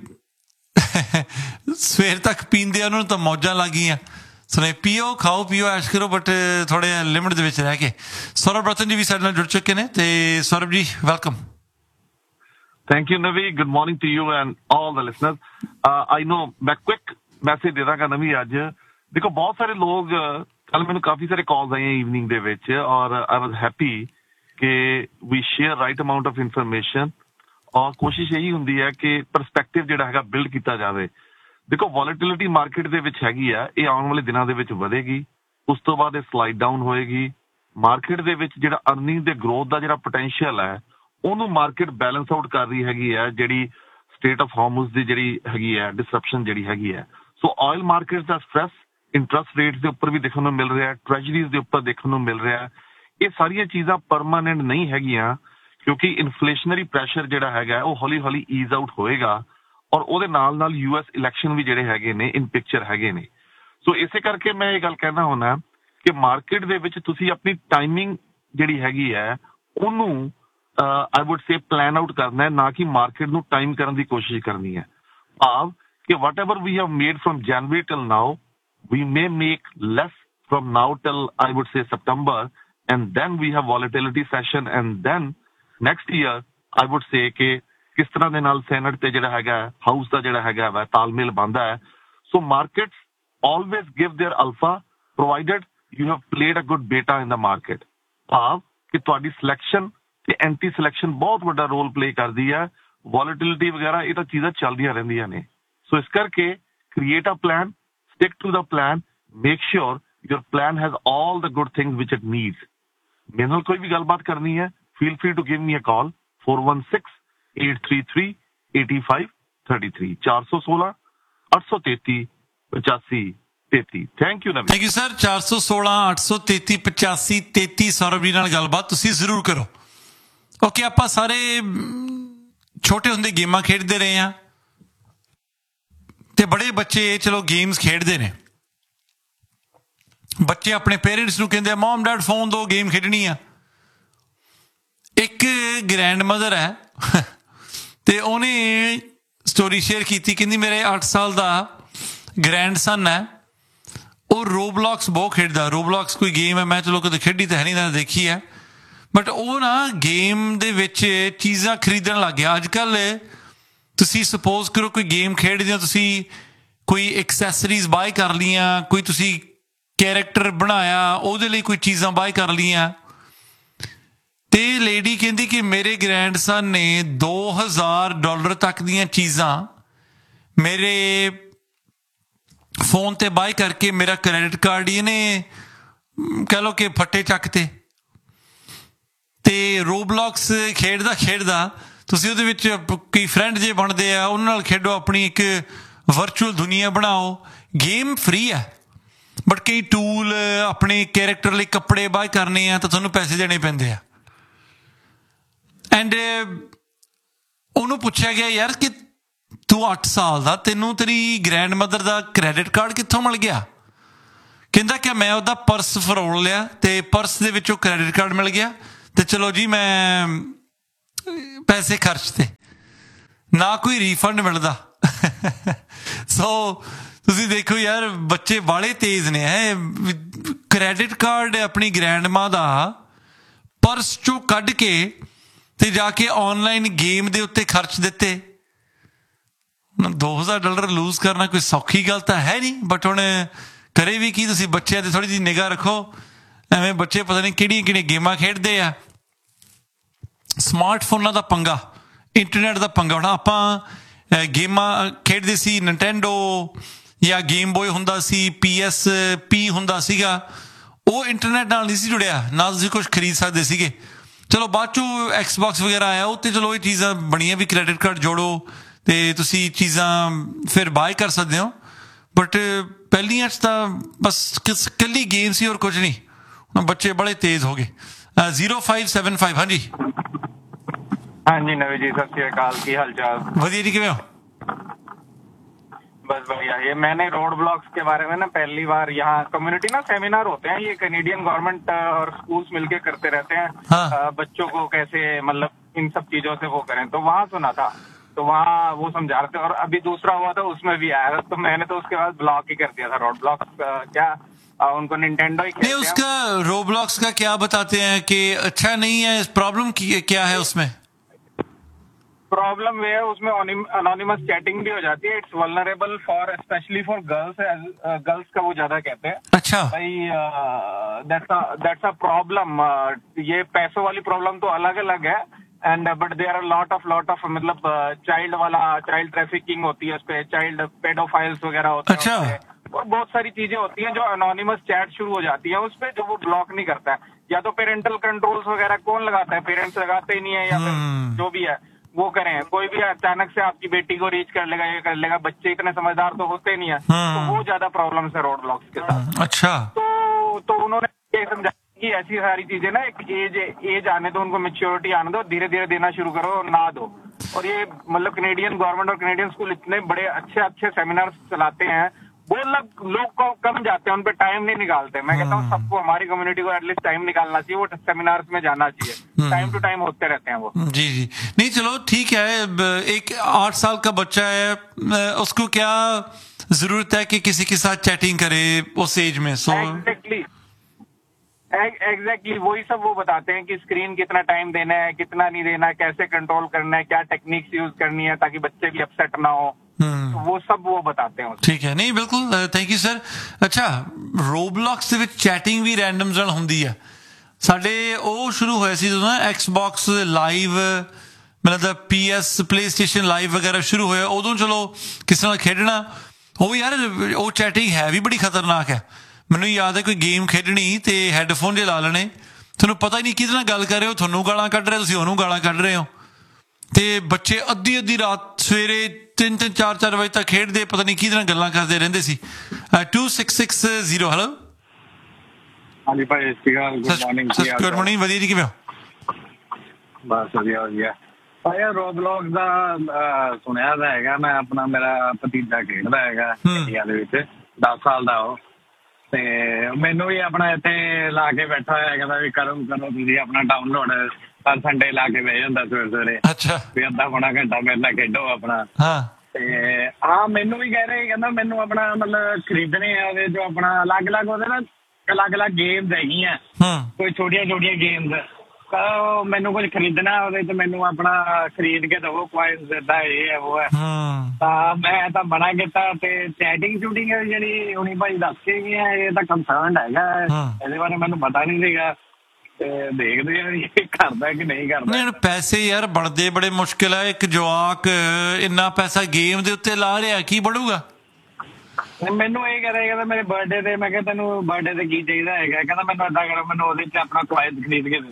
ਸਵੇਰ ਤੱਕ ਪੀਂਦੇ ਆ ਉਹਨਾਂ ਨੂੰ ਤਾਂ ਮੌਜਾਂ ਲੱਗ ਗਈਆਂ। ਸੁਣੇ ਪੀਓ ਖਾਓ ਪੀਓ ਐਸ਼ ਕਰੋ, ਬਟ ਥੋੜੇ ਲਿਮਿਟ ਦੇ ਵਿੱਚ ਰਹਿ ਕੇ। ਸੌਰਵ ਰਤਨ ਜੀ ਵੀ ਸਾਡੇ ਨਾਲ ਜੁੜ ਚੁੱਕੇ ਨੇ ਤੇ ਸੌਰਵ ਜੀ welcome. Thank you, Navi. Good morning to you and all the listeners. I know मैं quick message ਦੇ ਦਾਂਗਾ ਨਵੀ। ਅੱਜ ਦੇਖੋ ਬਹੁਤ ਸਾਰੇ ਲੋਕ ਕੱਲ ਮੈਨੂੰ ਕਾਫੀ ਸਾਰੇ ਕਾਲਸ ਆਈਆਂ ਈਵਨਿੰਗ ਦੇ ਵਿੱਚ ਔਰ I was happy ਕਿ we share right amount of information ਔਰ ਕੋਸ਼ਿਸ਼ ਇਹੀ ਹੁੰਦੀ ਹੈ ਕਿ ਪਰਸਪੈਕਟਿਵ ਜਿਹੜਾ ਹੈਗਾ ਬਿਲਡ ਕੀਤਾ ਜਾਵੇ। ਦੇਖੋ ਵੋਲੈਟਿਲਿਟੀ ਮਾਰਕੀਟ ਦੇ ਵਿੱਚ ਹੈਗੀ ਆ, ਇਹ ਆਉਣ ਵਾਲੇ ਦਿਨਾਂ ਦੇ ਵਿੱਚ ਵਧੇਗੀ, ਉਸ ਤੋਂ ਬਾਅਦ ਇਹ ਸਲਾਈਡ ਡਾਊਨ ਹੋਏਗੀ। ਮਾਰਕੀਟ ਦੇ ਵਿੱਚ ਜਿਹੜਾ ਅਰਨਿੰਗ ਦੇ ਗਰੋਥ ਦਾ ਜਿਹੜਾ ਪੋਟੈਂਸ਼ੀਅਲ ਹੈ ਉਹਨੂੰ ਮਾਰਕੀਟ ਬੈਲੈਂਸ ਆਊਟ ਕਰ ਰਹੀ ਹੈਗੀ ਹੈ ਜਿਹੜੀ ਸਟੇਟ ਆਫ ਹਾਰਮਸ ਦੀ ਜਿਹੜੀ ਹੈਗੀ ਹੈ ਡਿਸਰਪਸ਼ਨ ਜਿਹੜੀ ਹੈਗੀ ਹੈ। ਸੋ ਆਇਲ ਮਾਰਕੀਟ ਦਾ ਸਟ੍ਰੈਸ ਇੰਟਰਸਟ ਰੇਟ ਦੇ ਉੱਪਰ ਵੀ ਦੇਖਣ ਨੂੰ ਮਿਲ ਰਿਹਾ, ਟ੍ਰੈਜਰੀਜ਼ ਦੇ ਉੱਪਰ ਦੇਖਣ ਨੂੰ ਮਿਲ ਰਿਹਾ। ਇਹ ਸਾਰੀਆਂ ਚੀਜ਼ਾਂ ਪਰਮਾਨੈਂਟ ਨਹੀਂ ਹੈਗੀਆਂ, ਕਿਉਂਕਿ ਇਨਫਲੇਸ਼ਨਰੀ ਪ੍ਰੈਸ਼ਰ ਜਿਹੜਾ ਹੈਗਾ ਉਹ ਹੌਲੀ ਹੌਲੀ ਈਜ਼ ਆਊਟ ਹੋਏਗਾ, ਔਰ ਉਹਦੇ ਨਾਲ ਨਾਲ US ਇਲੈਕਸ਼ਨ ਵੀ ਜਿਹੜੇ ਹੈਗੇ ਨੇ ਇਨ ਪਿਕਚਰ ਹੈਗੇ ਨੇ। ਸੋ ਇਸੇ ਕਰਕੇ ਮੈਂ ਇਹ ਗੱਲ ਕਹਿਣਾ ਹੁੰਦਾ ਕਿ ਮਾਰਕੀਟ ਦੇ ਵਿੱਚ ਤੁਸੀਂ ਆਪਣੀ ਟਾਈਮਿੰਗ ਜਿਹੜੀ ਹੈਗੀ ਹੈ ਉਹਨੂੰ ਆਈ ਵੁੱਡ ਸੇ ਪਲਾਨ ਆਊਟ ਕਰਨਾ ਹੈ, ਨਾ ਕਿ ਮਾਰਕੀਟ ਨੂੰ ਟਾਈਮ ਕਰਨ ਦੀ ਕੋਸ਼ਿਸ਼ ਕਰਨੀ ਹੈ। ਭਾਵ ਕਿ ਵਟ ever we have made from January till now we may make less from now till I would say September, and then we have volatility session, and then next year I would say कि किस तरह ਦੇ ਨਾਲ ਸੈਨੇਟ ਤੇ ਜਿਹੜਾ ਹੈਗਾ ਹਾਊਸ ਦਾ ਜਿਹੜਾ ਹੈਗਾ ਵਾ ਤਾਲਮੇਲ ਬਣਦਾ ਹੈ। So markets always give their alpha provided you have played a good beta in the market। ਭਾਵ ਕਿ ਤੁਹਾਡੀ ਸਿਲੈਕਸ਼ਨ ਤੇ ਐਂਟੀ ਸਿਲੈਕਸ਼ਨ ਬਹੁਤ ਵੱਡਾ ਰੋਲ ਪਲੇ ਕਰਦੀ ਹੈ। ਵੋਲੇਟਿਲਿਟੀ ਵਗੈਰਾ ਇਹ ਤਾਂ ਚੀਜ਼ਾਂ ਚੱਲਦੀਆਂ ਰਹਿੰਦੀਆਂ ਨੇ। ਸੋ ਇਸ ਕਰਕੇ create a plan, stick to the plan, make sure your plan has all the good things which it needs। ਮੇਰੇ ਨਾਲ ਕੋਈ ਵੀ ਗੱਲਬਾਤ ਕਰਨੀ ਹੈ, feel free to give me a call 416-833-8533 416 833 8533। Thank you thank you sir. 416 833 8533 Saurav ਜੀ ਨਾਲ ਗੱਲਬਾਤ ਤੁਸੀਂ ਜ਼ਰੂਰ ਕਰੋ। ਓਕੇ, ਆਪਾਂ ਸਾਰੇ ਛੋਟੇ ਹੁੰਦੇ ਗੇਮਾਂ ਖੇਡਦੇ ਰਹੇ ਹਾਂ ਤੇ ਬੜੇ ਬੱਚੇ ਚਲੋ ਗੇਮਸ ਖੇਡਦੇ ਨੇ। ਬੱਚੇ ਆਪਣੇ ਪੇਰੈਂਟਸ ਨੂੰ ਕਹਿੰਦੇ ਮਮ ਡੈਡ ਫੋਨ ਦੋ, ਗੇਮ ਖੇਡਣੀ ਆ। ਇੱਕ ਗ੍ਰੈਂਡ ਮਦਰ ਹੈ ਤੇ ਉਹਨੇ ਸਟੋਰੀ ਸ਼ੇਅਰ ਕੀਤੀ, ਕਹਿੰਦੀ ਮੇਰੇ 8 ਸਾਲ ਦਾ ਗ੍ਰੈਂਡ ਸਨ ਹੈ, ਉਹ ਰੋਬਲੌਕਸ ਬਹੁਤ ਖੇਡਦਾ। ਰੋਬਲੌਕਸ ਕੋਈ ਗੇਮ ਹੈ, ਮੈਂ ਚਲੋ ਕਦੇ ਖੇਡੀ ਤਾਂ ਹੈ ਨਹੀਂ, ਤਾਂ ਦੇਖੀ ਹੈ, ਬਟ ਉਹ ਨਾ ਗੇਮ ਦੇ ਵਿੱਚ ਚੀਜ਼ਾਂ ਖਰੀਦਣ ਲੱਗ ਗਿਆ। ਅੱਜ ਕੱਲ੍ਹ ਤੁਸੀਂ ਸਪੋਜ਼ ਕਰੋ ਕੋਈ ਗੇਮ ਖੇਡਦੇ ਹੋ, ਤੁਸੀਂ ਕੋਈ ਐਕਸੈਸਰੀਜ਼ ਬਾਏ ਕਰ ਲਈਆਂ, ਕੋਈ ਤੁਸੀਂ ਕੈਰੈਕਟਰ ਬਣਾਇਆ, ਉਹਦੇ ਲਈ ਕੋਈ ਚੀਜ਼ਾਂ ਬਾਏ ਕਰ ਲਈਆਂ। ਤੇ ਲੇਡੀ ਕਹਿੰਦੀ ਕਿ ਮੇਰੇ ਗ੍ਰੈਂਡ ਸਨ ਨੇ $2000 ਤੱਕ ਦੀਆਂ ਚੀਜ਼ਾਂ ਮੇਰੇ ਫੋਨ ਤੇ ਬਾਏ ਕਰਕੇ ਮੇਰਾ ਕ੍ਰੈਡਿਟ ਕਾਰਡ ਹੀ ਇਹਨੇ ਕਹਿ ਲਓ ਕਿ ਫੱਟੇ ਚੱਕਤੇ। ਤੇ ਰੋਬਲੌਕਸ ਖੇਡਦਾ ਖੇਡਦਾ ਤੁਸੀਂ ਉਹਦੇ ਵਿੱਚ ਕਈ ਫਰੈਂਡ ਜੇ ਬਣਦੇ ਆ, ਉਹਨਾਂ ਨਾਲ ਖੇਡੋ, ਆਪਣੀ ਇੱਕ ਵਰਚੁਅਲ ਦੁਨੀਆ ਬਣਾਓ। ਗੇਮ ਫ੍ਰੀ ਹੈ, ਬਟ ਕਈ ਟੂਲ ਆਪਣੇ ਕੈਰੈਕਟਰ ਲਈ ਕੱਪੜੇ ਬਾਏ ਕਰਨੇ ਆ ਤਾਂ ਤੁਹਾਨੂੰ ਪੈਸੇ ਦੇਣੇ ਪੈਂਦੇ ਆ। ਐਂਡ ਉਹਨੂੰ ਪੁੱਛਿਆ ਗਿਆ ਯਾਰ ਕਿ ਤੂੰ 8 ਸਾਲ ਦਾ, ਤੈਨੂੰ ਤੇਰੀ ਗ੍ਰੈਂਡ ਮਦਰ ਦਾ ਕ੍ਰੈਡਿਟ ਕਾਰਡ ਕਿੱਥੋਂ ਮਿਲ ਗਿਆ? ਕਹਿੰਦਾ ਕਿ ਮੈਂ ਉਹਦਾ ਪਰਸ ਫਰੋਲ ਲਿਆ ਤੇ ਪਰਸ ਦੇ ਵਿੱਚੋਂ ਕ੍ਰੈਡਿਟ ਕਾਰਡ ਮਿਲ ਗਿਆ ਤੇ ਚਲੋ ਜੀ ਮੈਂ ਪੈਸੇ ਖਰਚਤੇ, ਨਾ ਕੋਈ ਰੀਫੰਡ ਮਿਲਦਾ। ਸੋ ਤੁਸੀਂ ਦੇਖੋ ਯਾਰ, ਬੱਚੇ ਬਾਲੇ ਤੇਜ਼ ਨੇ। ਕ੍ਰੈਡਿਟ ਕਾਰਡ ਆਪਣੀ ਗ੍ਰੈਂਡ ਮਾਂ ਦਾ ਪਰਸ ਚੋਂ ਕੱਢ ਕੇ ਤੇ ਜਾ ਕੇ ਆਨਲਾਈਨ ਗੇਮ ਦੇ ਉੱਤੇ ਖਰਚ ਦਿੱਤੇ। $2000 ਲੂਜ਼ ਕਰਨਾ ਕੋਈ ਸੌਖੀ ਗੱਲ ਤਾਂ ਹੈ ਨਹੀਂ, ਬਟ ਹੁਣ ਕਰੇ ਵੀ ਕੀ। ਤੁਸੀਂ ਬੱਚਿਆਂ 'ਤੇ ਥੋੜ੍ਹੀ ਜਿਹੀ ਨਿਗਾਹ ਰੱਖੋ। ਐਵੇਂ ਬੱਚੇ ਪਤਾ ਨਹੀਂ ਕਿਹੜੀਆਂ ਕਿਹੜੀਆਂ ਗੇਮਾਂ ਖੇਡਦੇ ਆ। ਸਮਾਰਟਫੋਨਾਂ ਦਾ ਪੰਗਾ, ਇੰਟਰਨੈਟ ਦਾ ਪੰਗਾ। ਹੁਣ ਆਪਾਂ ਗੇਮਾਂ ਖੇਡਦੇ ਸੀ, ਨਿੰਟੈਂਡੋ ਜਾਂ ਗੇਮ ਬੋਏ ਹੁੰਦਾ ਸੀ, PSP ਹੁੰਦਾ ਸੀਗਾ, ਉਹ ਇੰਟਰਨੈਟ ਨਾਲ ਨਹੀਂ ਸੀ ਜੁੜਿਆ, ਨਾ ਤੁਸੀਂ ਕੁਛ ਖਰੀਦ ਸਕਦੇ ਸੀਗੇ। ਚਲੋ ਬਾਅਦ ਚੋਂ ਐਕਸਬੌਕਸ ਵਗੈਰਾ ਆਇਆ, ਉਹ 'ਤੇ ਚਲੋ ਇਹ ਚੀਜ਼ਾਂ ਬਣੀਆਂ ਵੀ ਕ੍ਰੈਡਿਟ ਕਾਰਡ ਜੋੜੋ ਤੇ ਤੁਸੀਂ ਚੀਜ਼ਾਂ ਫਿਰ ਬਾਏ ਕਰ ਸਕਦੇ ਹੋ। ਬਟ ਪਹਿਲੀਆਂ 'ਚ ਤਾਂ ਬਸ ਇਕੱਲੀ ਗੇਮ ਸੀ, ਔਰ ਕੁਝ ਨਹੀਂ। ਹੁਣ ਬੱਚੇ ਬੜੇ ਤੇਜ਼ ਹੋ ਗਏ। 0575 ਹਾਂਜੀ ਹਾਂਜੀ नवी जी, सत श्री अकाल, की हाल चाल? ਵਧੀਆ ਜੀ, ਕਿਵੇਂ ਹੋ? बस बढ़िया। ये मैंने रोड ब्लॉक्स के बारे में ना पहली बार, यहाँ कम्युनिटी ना सेमिनार होते हैं, ये कैनेडियन गवर्नमेंट और स्कूल्स मिलके करते रहते हैं। हाँ। बच्चों को कैसे मतलब इन सब चीजों से वो करें, तो वहाँ सुना था, तो वहाँ वो समझा रहे थे। और अभी दूसरा हुआ था, उसमें भी आया, तो मैंने तो उसके बाद ब्लॉक ही कर दिया था। रोड ब्लॉक्स क्या उनको निंटेंडो ही नहीं, उसका रोब्लॉक्स का क्या बताते हैं कि अच्छा नहीं है? प्रॉब्लम क्या है उसमें? प्रॉब्लम ये है उसमें अनोनिमस चैटिंग भी हो जाती है। It's vulnerable for specially for girls, girls का वो ज्यादा कहते हैं। अच्छा भाई दैट्स अ प्रॉब्लम। ये पैसों वाली प्रॉब्लम तो अलग अलग है, and but there are lot of मतलब चाइल्ड ट्रैफिकिंग होती है उस पे, चाइल्ड पेडोफाइल्स वगैरह होते हैं। अच्छा। और बहुत सारी चीजें होती हैं जो अनोनिमस चैट शुरू हो जाती है उस पे, जो वो ब्लॉक नहीं करता है। या तो पेरेंटल कंट्रोल्स वगैरह कौन लगाता है? पेरेंट्स लगाते ही नहीं है, या फिर जो भी है। वो करें। कोई भी अचानक से आपकी बेटी को रीच कर लेगा, ये कर लेगा, बच्चे इतने समझदार तो होते नहीं है, तो वो ज्यादा प्रॉब्लम है रोड ब्लॉक्स के साथ। अच्छा, तो उन्होंने ये समझा कि ऐसी सारी चीजें ना एक एज आने दो, उनको मेच्योरिटी आने दो, धीरे धीरे देना शुरू करो, ना दो। और ये मतलब कनेडियन गवर्नमेंट और कनेडियन स्कूल इतने बड़े अच्छे सेमिनार चलाते हैं, वो लोग कम जाते हैं, उन पे टाइम नहीं निकालते। मैं कहता हूँ सबको, हमारी कम्युनिटी को एटलीस्ट टाइम निकालना चाहिए, वो सेमिनार्स में जाना चाहिए, टाइम टू टाइम होते रहते हैं वो। जी जी, नहीं चलो ठीक है। एक 8 साल का बच्चा है, उसको क्या जरूरत है कि किसी के साथ चैटिंग करे उस एज में? सो एग्जैक्टली वही सब वो बताते हैं कि स्क्रीन कितना टाइम देना है, कितना नहीं देना है, कैसे कंट्रोल करना है, क्या टेक्निक्स यूज करनी है ताकि बच्चे भी अपसेट ना हो, तो वो सब वो बताते हैं। ठीक है, नहीं बिल्कुल, थैंक यू सर। ਅੱਛਾ, ਰੋਬਲੌਕਸ ਦੇ ਵਿੱਚ ਚੈਟਿੰਗ ਵੀ ਰੈਂਡਮ ਨਾਲ ਹੁੰਦੀ ਆ। ਸਾਡੇ ਉਹ ਸ਼ੁਰੂ ਹੋਇਆ ਸੀ ਜਦੋਂ ਨਾ ਐਕਸਬਾਕਸ ਲਾਈਵ, ਮਤਲਬ PS ਪਲੇਸਟੇਸ਼ਨ ਲਾਈਵ ਵਗੈਰਾ ਸ਼ੁਰੂ ਹੋਇਆ, ਉਦੋਂ ਚਲੋ ਕਿਸੇ ਨਾਲ ਖੇਡਣਾ, ਉਹ ਯਾਰ ਉਹ ਚੈਟਿੰਗ ਹੈ ਵੀ ਬੜੀ ਖਤਰਨਾਕ ਹੈ। ਮੈਨੂੰ ਯਾਦ ਹੈ ਕੋਈ ਗੇਮ ਖੇਡਣੀ ਤੇ ਹੈੱਡਫੋਨ ਜੇ ਲਾ ਲੈਣੇ, ਤੁਹਾਨੂੰ ਪਤਾ ਹੀ ਨਹੀਂ ਕਿਹਦੇ ਨਾਲ ਗੱਲ ਕਰ ਰਹੇ ਹੋ, ਤੁਹਾਨੂੰ ਗਾਲਾਂ ਕੱਢ ਰਹੇ, ਤੁਸੀਂ ਉਹਨੂੰ ਗਾਲਾਂ ਕੱਢ ਰਹੇ ਹੋ, ਤੇ ਬੱਚੇ ਅੱਧੀ ਰਾਤ ਸਵੇਰੇ 3-3 4-4 ਵਜੇ ਤੱਕ ਖੇਡਦੇ, ਪਤਾ ਨਹੀਂ ਕਿਹਦੇ ਨਾਲ ਗੱਲਾਂ ਕਰਦੇ ਰਹਿੰਦੇ ਸੀ। 2660 ਹੈਲੋ। ਹਾਂਜੀ ਭਾਈ, ਗੁੱਡ ਮਾਰਨਿੰਗ। ਵਧੀਆ ਜੀ, ਕਿਵੇਂ ਹੋ? ਬਸ ਵਧੀਆ ਭਾਈ। ਰੋਬਲੌਕਸ ਦਾ ਸੁਣਿਆ ਤਾਂ ਹੈਗਾ ਮੈਂ, ਆਪਣਾ ਮੇਰਾ ਭਤੀਜਾ ਖੇਡਦਾ ਹੈਗਾ ਇੰਡੀਆ ਦੇ ਵਿੱਚ, 10 ਸਾਲ ਦਾ ਉਹ, ਤੇ ਮੈਨੂੰ ਵੀ ਆਪਣਾ ਇੱਥੇ ਲਾ ਕੇ ਬੈਠਾ ਹੋਇਆ, ਕਹਿੰਦਾ ਵੀ ਕਰੋ ਤੁਸੀਂ ਆਪਣਾ ਡਾਊਨਲੋਡ, ਪਰ ਸੰਡੇ ਲਾ ਕੇ ਬਹਿ ਜਾਂਦਾ ਸਵੇਰੇ। ਅੱਛਾ, ਵੀ ਅੱਧਾ ਪੌਣਾ ਘੰਟਾ ਮੇਰੇ ਨਾਲ ਖੇਡੋ ਆਪਣਾ। ਤੇ ਹਾਂ, ਮੈਨੂੰ ਵੀ ਕਹਿ ਰਹੇ, ਕਹਿੰਦਾ ਮੈਨੂੰ ਆਪਣਾ ਮਤਲਬ ਖਰੀਦਣੇ ਆ ਉਹਦੇ ਜੋ ਆਪਣਾ ਅਲੱਗ-ਅਲੱਗ ਉਹਦੇ ਨਾਲ ਅਲੱਗ-ਅਲੱਗ ਗੇਮਸ ਹੈਗੀਆਂ, ਕੋਈ ਛੋਟੀਆਂ ਗੇਮਸ, ਮੈਨੂੰ ਕੁਝ ਖਰੀਦਣਾ ਉਹਦੇ ਚ, ਮੈਨੂੰ ਆਪਣਾ ਖਰੀਦ ਕੇ ਦਵੋ, ਕੁਆਇਨਸ ਏਦਾਂ ਇਹ ਹੈ ਉਹ ਹੈ। ਤਾਂ ਮੈਂ ਤਾਂ ਮਨਾ ਕੀਤਾ। ਤੇ ਚੈਟਿੰਗ ਜਿਹੜੀ ਹੁਣੀ ਭਾਈ ਦੱਸ ਕੇ ਗਏ ਆ, ਇਹ ਤਾਂ ਕੰਸਰਨ ਹੈਗਾ, ਇਹਦੇ ਬਾਰੇ ਮੈਨੂੰ ਪਤਾ ਨਹੀਂ ਸੀਗਾ, ਤੇ ਦੇਖਦੇ ਆ ਇਹ ਕਰਦਾ ਕਿ ਨਹੀਂ ਕਰਦਾ। ਨਹੀਂ, ਪੈਸੇ ਯਾਰ ਬਣਦੇ ਬੜੇ ਮੁਸ਼ਕਿਲ ਹੈ। ਇੱਕ ਜਵਾਕ ਇੰਨਾ ਪੈਸਾ ਗੇਮ ਦੇ ਉੱਤੇ ਲਾ ਰਿਹਾ, ਕੀ ਬਣੂਗਾ? ਮੈਨੂੰ ਇਹ ਕਹਿ ਰਿਹਾ, ਕਹਿੰਦਾ ਮੇਰੇ ਬਰਥਡੇ ਤੇ, ਮੈਂ ਕਿਹਾ ਤੈਨੂੰ ਬਰਥਡੇ ਤੇ ਕੀ ਚਾਹੀਦਾ ਹੈਗਾ? ਕਹਿੰਦਾ ਮੈਨੂੰ ਏਦਾਂ ਕਰੋ, ਮੈਨੂੰ ਉਹਦੇ ਚ ਆਪਣਾ ਕੁਆਇਨ ਖਰੀਦ ਕੇ ਦੇ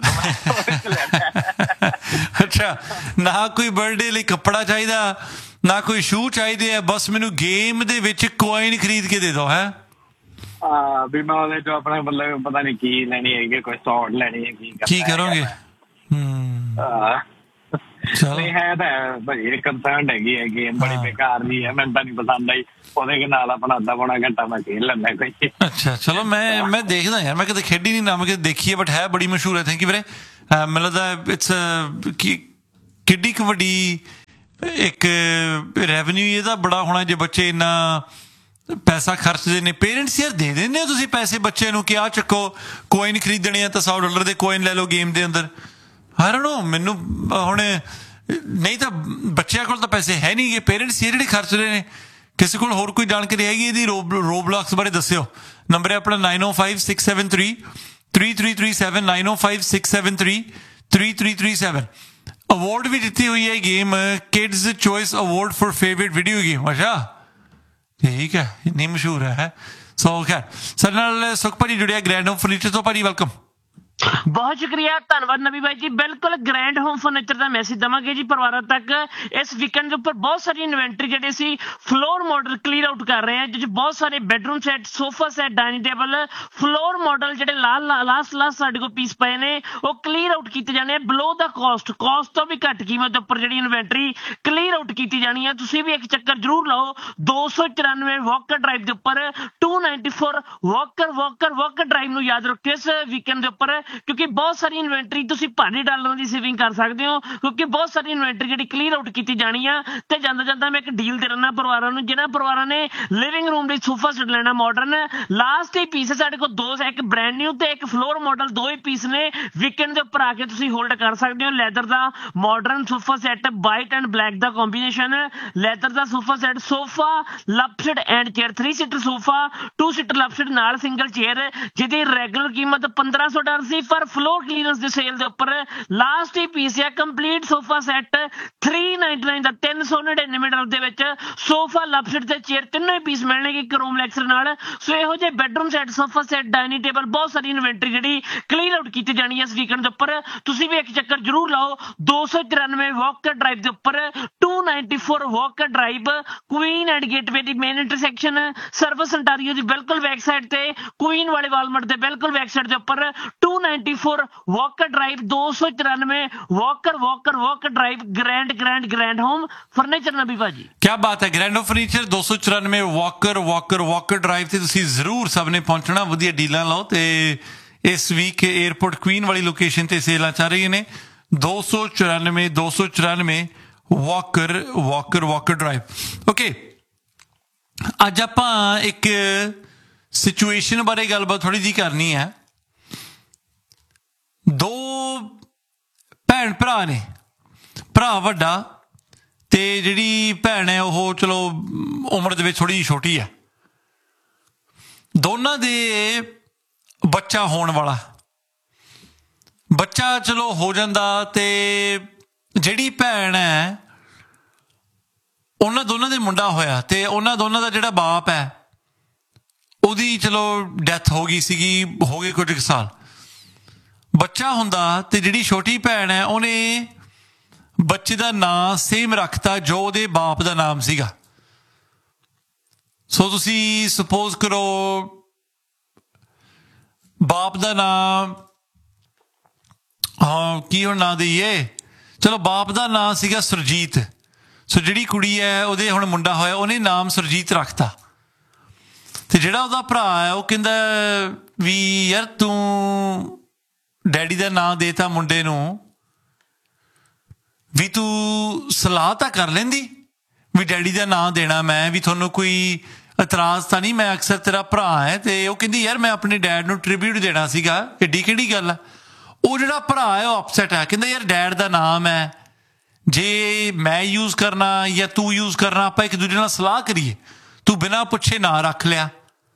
ਦਿਓ। ਅੱਛਾ, ਨਾ ਕੋਈ ਬਰਥਡੇ ਲਈ ਕੱਪੜਾ ਚਾਹੀਦਾ, ਨਾ ਕੋਈ ਸ਼ੂ ਚਾਹੀਦੇ ਆ, ਬਸ ਮੈਨੂੰ ਗੇਮ ਦੇ ਵਿੱਚ ਕੁਆਇਨ ਖਰੀਦ ਕੇ ਦੇ ਦਿਓ। ਹੈ ਵੀ ਮੈਂ ਉਹਦੇ ਚੋਂ ਆਪਣਾ ਮਤਲਬ ਪਤਾ ਨਹੀਂ ਕੀ ਲੈਣੀ ਹੈਗੀ, ਕੋਈ ਸੌਟ ਲੈਣੀ ਹੈ, ਕੀ ਕਰੋਗੇ? ਨਹੀਂ ਹੈ ਤਾਂ ਭਾਈ ਕੰਸਰਨ ਹੈਗੀ ਹੈ, ਗੇਮ ਬੜੀ ਬੇਕਾਰ ਦੀ ਹੈ, ਮੈਨੂੰ ਤਾਂ ਨਹੀਂ ਪਸੰਦ ਆਈ। ਉਹਦੇ ਨਾਲ ਆਪਣਾ ਅੱਧਾ ਪੌਣਾ ਘੰਟਾ ਮੈਂ ਖੇਡ ਲੈਂਦਾ ਕੋਈ। ਅੱਛਾ, ਚਲੋ ਮੈਂ ਦੇਖਦਾ ਯਾਰ, ਮੈਂ ਕਦੇ ਖੇਡੀ ਨਹੀਂ, ਨਾ ਮੈਂ ਕਦੇ ਦੇਖੀ ਹੈ, ਬਟ ਹੈ ਬੜੀ ਮਸ਼ਹੂਰ ਹੈ। ਥੈਂਕ ਯੂ ਵੀਰੇ। ਮੈਨੂੰ ਲੱਗਦਾ ਇਟਸ ਕਿੱਡੀ ਕੁ ਵੱਡੀ ਇੱਕ ਰੈਵਨਿਊ ਇਹਦਾ ਬੜਾ ਹੋਣਾ ਜੇ ਬੱਚੇ ਇੰਨਾ ਪੈਸਾ ਖਰਚਦੇ ਨੇ। ਪੇਰੈਂਟਸ ਯਾਰ ਦੇ ਦਿੰਦੇ ਹੋ ਤੁਸੀਂ ਪੈਸੇ ਬੱਚੇ ਨੂੰ ਕਿ ਆਹ ਚੱਕੋ ਕੋਇਨ ਖਰੀਦਣੇ ਆ ਤਾਂ $100 ਦੇ ਕੋਇਨ ਲੈ ਲਓ ਗੇਮ ਦੇ ਅੰਦਰ। ਆਈ ਡੋਨਟ ਨੋ, ਮੈਨੂੰ ਹੁਣ ਨਹੀਂ ਤਾਂ ਬੱਚਿਆਂ ਕੋਲ ਤਾਂ ਪੈਸੇ ਹੈ ਨਹੀਂ ਗੇ, ਪੇਰੈਂਟਸ ਇਹ ਜਿਹੜੇ ਖਰਚ ਰਹੇ ਨੇ। ਕਿਸੇ ਕੋਲ ਹੋਰ ਕੋਈ ਜਾਣਕਾਰੀ ਹੈਗੀ ਇਹਦੀ ਰੋਬਲੌਕਸ ਬਾਰੇ ਦੱਸਿਓ। ਨੰਬਰ ਹੈ ਆਪਣਾ 9056733337 9056733337। ਅਵਾਰਡ ਵੀ ਦਿੱਤੀ ਹੋਈ ਹੈ game, kids choice award for favourite video game. ਅੱਛਾ ਠੀਕ ਹੈ, ਇੰਨੀ ਮਸ਼ਹੂਰ ਹੈ। ਸੋ ਖੈਰ, ਸਾਡੇ ਨਾਲ ਸੁਖ ਭਾਜੀ ਜੁੜਿਆ ਗ੍ਰੈਂਡ ਹੋਮ ਫਰਨੀਚਰ ਤੋਂ। ਭਾਜੀ ਵੈਲਕਮ। ਬਹੁਤ ਸ਼ੁਕਰੀਆ, ਧੰਨਵਾਦ ਨਵੀ ਬਾਈ ਜੀ। ਬਿਲਕੁਲ ਗ੍ਰੈਂਡ ਹੋਮ ਫਰਨੀਚਰ ਦਾ ਮੈਸੇਜ ਦੇਵਾਂਗੇ ਜੀ ਪਰਿਵਾਰਾਂ ਤੱਕ। ਇਸ ਵੀਕਐਂਡ ਦੇ ਉੱਪਰ ਬਹੁਤ ਸਾਰੀ ਇਨਵੈਂਟਰੀ ਜਿਹੜੇ ਸੀ ਫਲੋਰ ਮਾਡਲ ਕਲੀਅਰ ਆਊਟ ਕਰ ਰਹੇ ਹਾਂ, ਜਿਸ ਬਹੁਤ ਸਾਰੇ bedroom set, sofa set, dining table, floor model ਜਿਹੜੇ ਲਾਸਟ ਸਾਡੇ ਕੋਲ ਪੀਸ ਪਏ ਨੇ ਉਹ ਕਲੀਅਰ ਆਊਟ ਕੀਤੇ ਜਾਣੇ ਆ ਬਿਲੋ ਦਾ ਕਾਸਟ ਤੋਂ ਵੀ ਘੱਟ ਕੀਮਤ ਦੇ ਉੱਪਰ ਜਿਹੜੀ ਇਨਵੈਂਟਰੀ ਕਲੀਅਰ ਆਊਟ ਕੀਤੀ ਜਾਣੀ ਆ। ਤੁਸੀਂ ਵੀ ਇੱਕ ਚੱਕਰ ਜ਼ਰੂਰ ਲਾਓ। 294 ਵਾਕਰ ਡਰਾਈਵ ਦੇ ਉੱਪਰ 294 ਵਾਕਰ ਡਰਾਈਵ ਨੂੰ ਯਾਦ ਰੱਖਿਓ ਇਸ ਵੀਕਐਂਡ ਦੇ ਉੱਪਰ, ਕਿਉਂਕਿ ਬਹੁਤ ਸਾਰੀ ਇਨਵੈਂਟਰੀ ਤੁਸੀਂ ਭਾਰੀ ਡਾਲਰਾਂ ਦੀ ਸੇਵਿੰਗ ਕਰ ਸਕਦੇ ਹੋ, ਕਿਉਂਕਿ ਬਹੁਤ ਸਾਰੀ ਇਨਵੈਂਟਰੀ ਜਿਹੜੀ ਕਲੀਅਰ ਆਊਟ ਕੀਤੀ ਜਾਣੀ ਆ। ਤੇ ਜਾਂਦਾ ਮੈਂ ਇੱਕ ਡੀਲ ਦੇ ਰਹਿਣਾ ਪਰਿਵਾਰਾਂ ਨੂੰ, ਜਿਹਨਾਂ ਪਰਿਵਾਰਾਂ ਨੇ ਲਿਵਿੰਗ ਰੂਮ ਲਈ ਸੋਫਾ ਸੈਟ ਲੈਣਾ ਮਾਡਰਨ, ਲਾਸਟ ਹੀ ਪੀਸ ਸਾਡੇ ਕੋਲ ਦੋ, ਇੱਕ ਬ੍ਰਾਂਡ ਨਿਊ ਤੇ ਇੱਕ ਫਲੋਰ ਮਾਡਲ, ਦੋ ਹੀ ਪੀਸ ਨੇ। ਵੀਕਐਂਡ ਦੇ ਉੱਪਰ ਆ ਕੇ ਤੁਸੀਂ ਹੋਲਡ ਕਰ ਸਕਦੇ ਹੋ। Leather the modern sofa set, white and black the combination, leather the sofa set, sofa love seat and chair, 3 seater sofa, 2 seater love seat ਨਾਲ ਸਿੰਗਲ ਚੇਅਰ, ਜਿਹਦੀ ਰੈਗੂਲਰ ਕੀਮਤ $1500 ਸੀ। ਤੁਸੀਂ ਫਰ ਫਲੋਰ ਕਲੀਨਰਸ ਦੀ ਸੇਲ ਦੇ ਉੱਪਰ ਲਾਸਟ ਹੀ ਪੀਸ ਹੈ ਕੰਪਲੀਟ ਸੋਫਾ ਸੈੱਟ 399 ਦਾ 399 ਦੇ ਵਿੱਚ ਸੋਫਾ ਲਵਸੀਟ ਤੇ ਚੇਅਰ ਤਿੰਨੋਂ ਹੀ ਪੀਸ ਮਿਲਣਗੇ ਕਰੋਮ ਲੈਕਸਰ ਨਾਲ। ਸੋ ਇਹੋ ਜਿਹੇ bedroom set sofa set dining table ਬਹੁਤ ਸਾਰੀ ਇਨਵੈਂਟਰੀ ਜਿਹੜੀ ਕਲੀਅਰ ਆਊਟ ਕੀਤੀ ਜਾਣੀ ਹੈ ਇਸ ਵੀਕਐਂਡ ਦੇ ਉੱਪਰ। ਤੁਸੀਂ ਵੀ ਇੱਕ ਚੱਕਰ ਜ਼ਰੂਰ ਲਾਓ 294 ਵਾਕਰ ਡਰਾਈਵ ਦੇ ਉੱਪਰ 294 Walker drive Queen and gateway the main intersection service Ontario ਦੀ ਬਿਲਕੁਲ ਬੈਕ ਸਾਈਡ ਤੇ ਕੁਈਨ ਵਾਲੇ ਵਾਲਮਾਰਟ ਦੇ ਬਿਲਕੁਲ ਬੈਕ ਸਾਈਡ ਦੇ ਉੱਪਰ 294 Walker drive 294 Walker drive grand home furniture ਨਬੀ ਭਾਜੀ। ਕੀ ਬਾਤ ਹੈ, grand home furniture 294 Walker drive ਤੇ ਤੁਸੀਂ ਜ਼ਰੂਰ ਸਭ ਨੇ ਪਹੁੰਚਣਾ, ਵਧੀਆ ਡੀਲਾਂ ਲਓ। ਤੇ ਇਸ ਵੀਕ 에ਅਰਪੋਰਟ ਕੁਈਨ ਵਾਲੀ ਲੋਕੇਸ਼ਨ ਤੇ ਸੇਲਾਂ ਚੱਲ ਰਹੀਆਂ ਨੇ 294 ਵਾਕਰ ਡਰਾਈਵ। ਓਕੇ, ਅੱਜ ਆਪਾਂ ਇੱਕ ਸਿਚੁਏਸ਼ਨ ਬਾਰੇ ਗੱਲਬਾਤ ਥੋੜੀ ਜਿਹੀ ਕਰਨੀ ਹੈ। ਦੋ ਭੈਣ ਭਰਾ ਨੇ, ਭਰਾ ਵੱਡਾ ਤੇ ਜਿਹੜੀ ਭੈਣ ਹੈ ਉਹ ਚਲੋ ਉਮਰ ਦੇ ਵਿੱਚ ਥੋੜੀ ਜਿਹੀ ਛੋਟੀ ਹੈ। ਦੋਨਾਂ ਦੇ ਬੱਚਾ ਹੋਣ ਵਾਲਾ, ਬੱਚਾ ਚਲੋ ਹੋ ਜਾਂਦਾ ਤੇ ਜਿਹੜੀ ਭੈਣ ਹੈ ਉਹਨਾਂ ਦੋਨਾਂ ਦੇ ਮੁੰਡਾ ਹੋਇਆ ਤੇ ਉਹਨਾਂ ਦੋਨਾਂ ਦਾ ਜਿਹੜਾ ਬਾਪ ਹੈ ਉਹਦੀ ਚਲੋ ਡੈਥ ਹੋ ਗਈ ਸੀਗੀ, ਹੋ ਗਏ ਕੁਝ ਸਾਲ। ਬੱਚਾ ਹੁੰਦਾ ਤੇ ਜਿਹੜੀ ਛੋਟੀ ਭੈਣ ਹੈ ਉਹਨੇ ਬੱਚੇ ਦਾ ਨਾਂ ਸੇਮ ਰੱਖਤਾ ਜੋ ਉਹਦੇ ਬਾਪ ਦਾ ਨਾਮ ਸੀਗਾ। ਸੋ ਤੁਸੀਂ ਸਪੋਜ਼ ਕਰੋ ਬਾਪ ਦਾ ਨਾਮ ਕੀ ਹੁਣ ਨਾਂ ਦੇਈਏ, ਚਲੋ ਬਾਪ ਦਾ ਨਾਂ ਸੀਗਾ ਸੁਰਜੀਤ। ਸੋ ਜਿਹੜੀ ਕੁੜੀ ਹੈ ਉਹਦੇ ਹੁਣ ਮੁੰਡਾ ਹੋਇਆ ਉਹਨੇ ਨਾਮ ਸੁਰਜੀਤ ਰੱਖਤਾ। ਤੇ ਜਿਹੜਾ ਉਹਦਾ ਭਰਾ ਹੈ ਉਹ ਕਹਿੰਦਾ ਵੀ ਯਾਰ ਤੂੰ ਡੈਡੀ ਦਾ ਨਾਂ ਦੇਤਾ ਮੁੰਡੇ ਨੂੰ, ਵੀ ਤੂੰ ਸਲਾਹ ਤਾਂ ਕਰ ਲੈਂਦੀ ਵੀ ਡੈਡੀ ਦਾ ਨਾਂ ਦੇਣਾ ਮੈਂ, ਵੀ ਤੁਹਾਨੂੰ ਕੋਈ ਇਤਰਾਜ਼ ਤਾਂ ਨਹੀਂ, ਮੈਂ ਅਕਸਰ ਤੇਰਾ ਭਰਾ ਹੈ। ਤੇ ਉਹ ਕਹਿੰਦੀ ਯਾਰ ਮੈਂ ਆਪਣੇ ਡੈਡ ਨੂੰ ਟ੍ਰਿਬਿਊਟ ਦੇਣਾ ਸੀਗਾ, ਏਡੀ ਕਿਹੜੀ ਗੱਲ ਆ। ਉਹ ਜਿਹੜਾ ਭਰਾ ਹੈ ਉਹ ਅਪਸੈਟ ਹੈ, ਕਹਿੰਦਾ ਯਾਰ ਡੈਡ ਦਾ ਨਾਮ ਹੈ, ਜੇ ਮੈਂ ਯੂਜ਼ ਕਰਨਾ ਜਾਂ ਤੂੰ ਯੂਜ਼ ਕਰਨਾ ਆਪਾਂ ਇੱਕ ਦੂਜੇ ਨਾਲ ਸਲਾਹ ਕਰੀਏ, ਤੂੰ ਬਿਨਾਂ ਪੁੱਛੇ ਨਾਂ ਰੱਖ ਲਿਆ।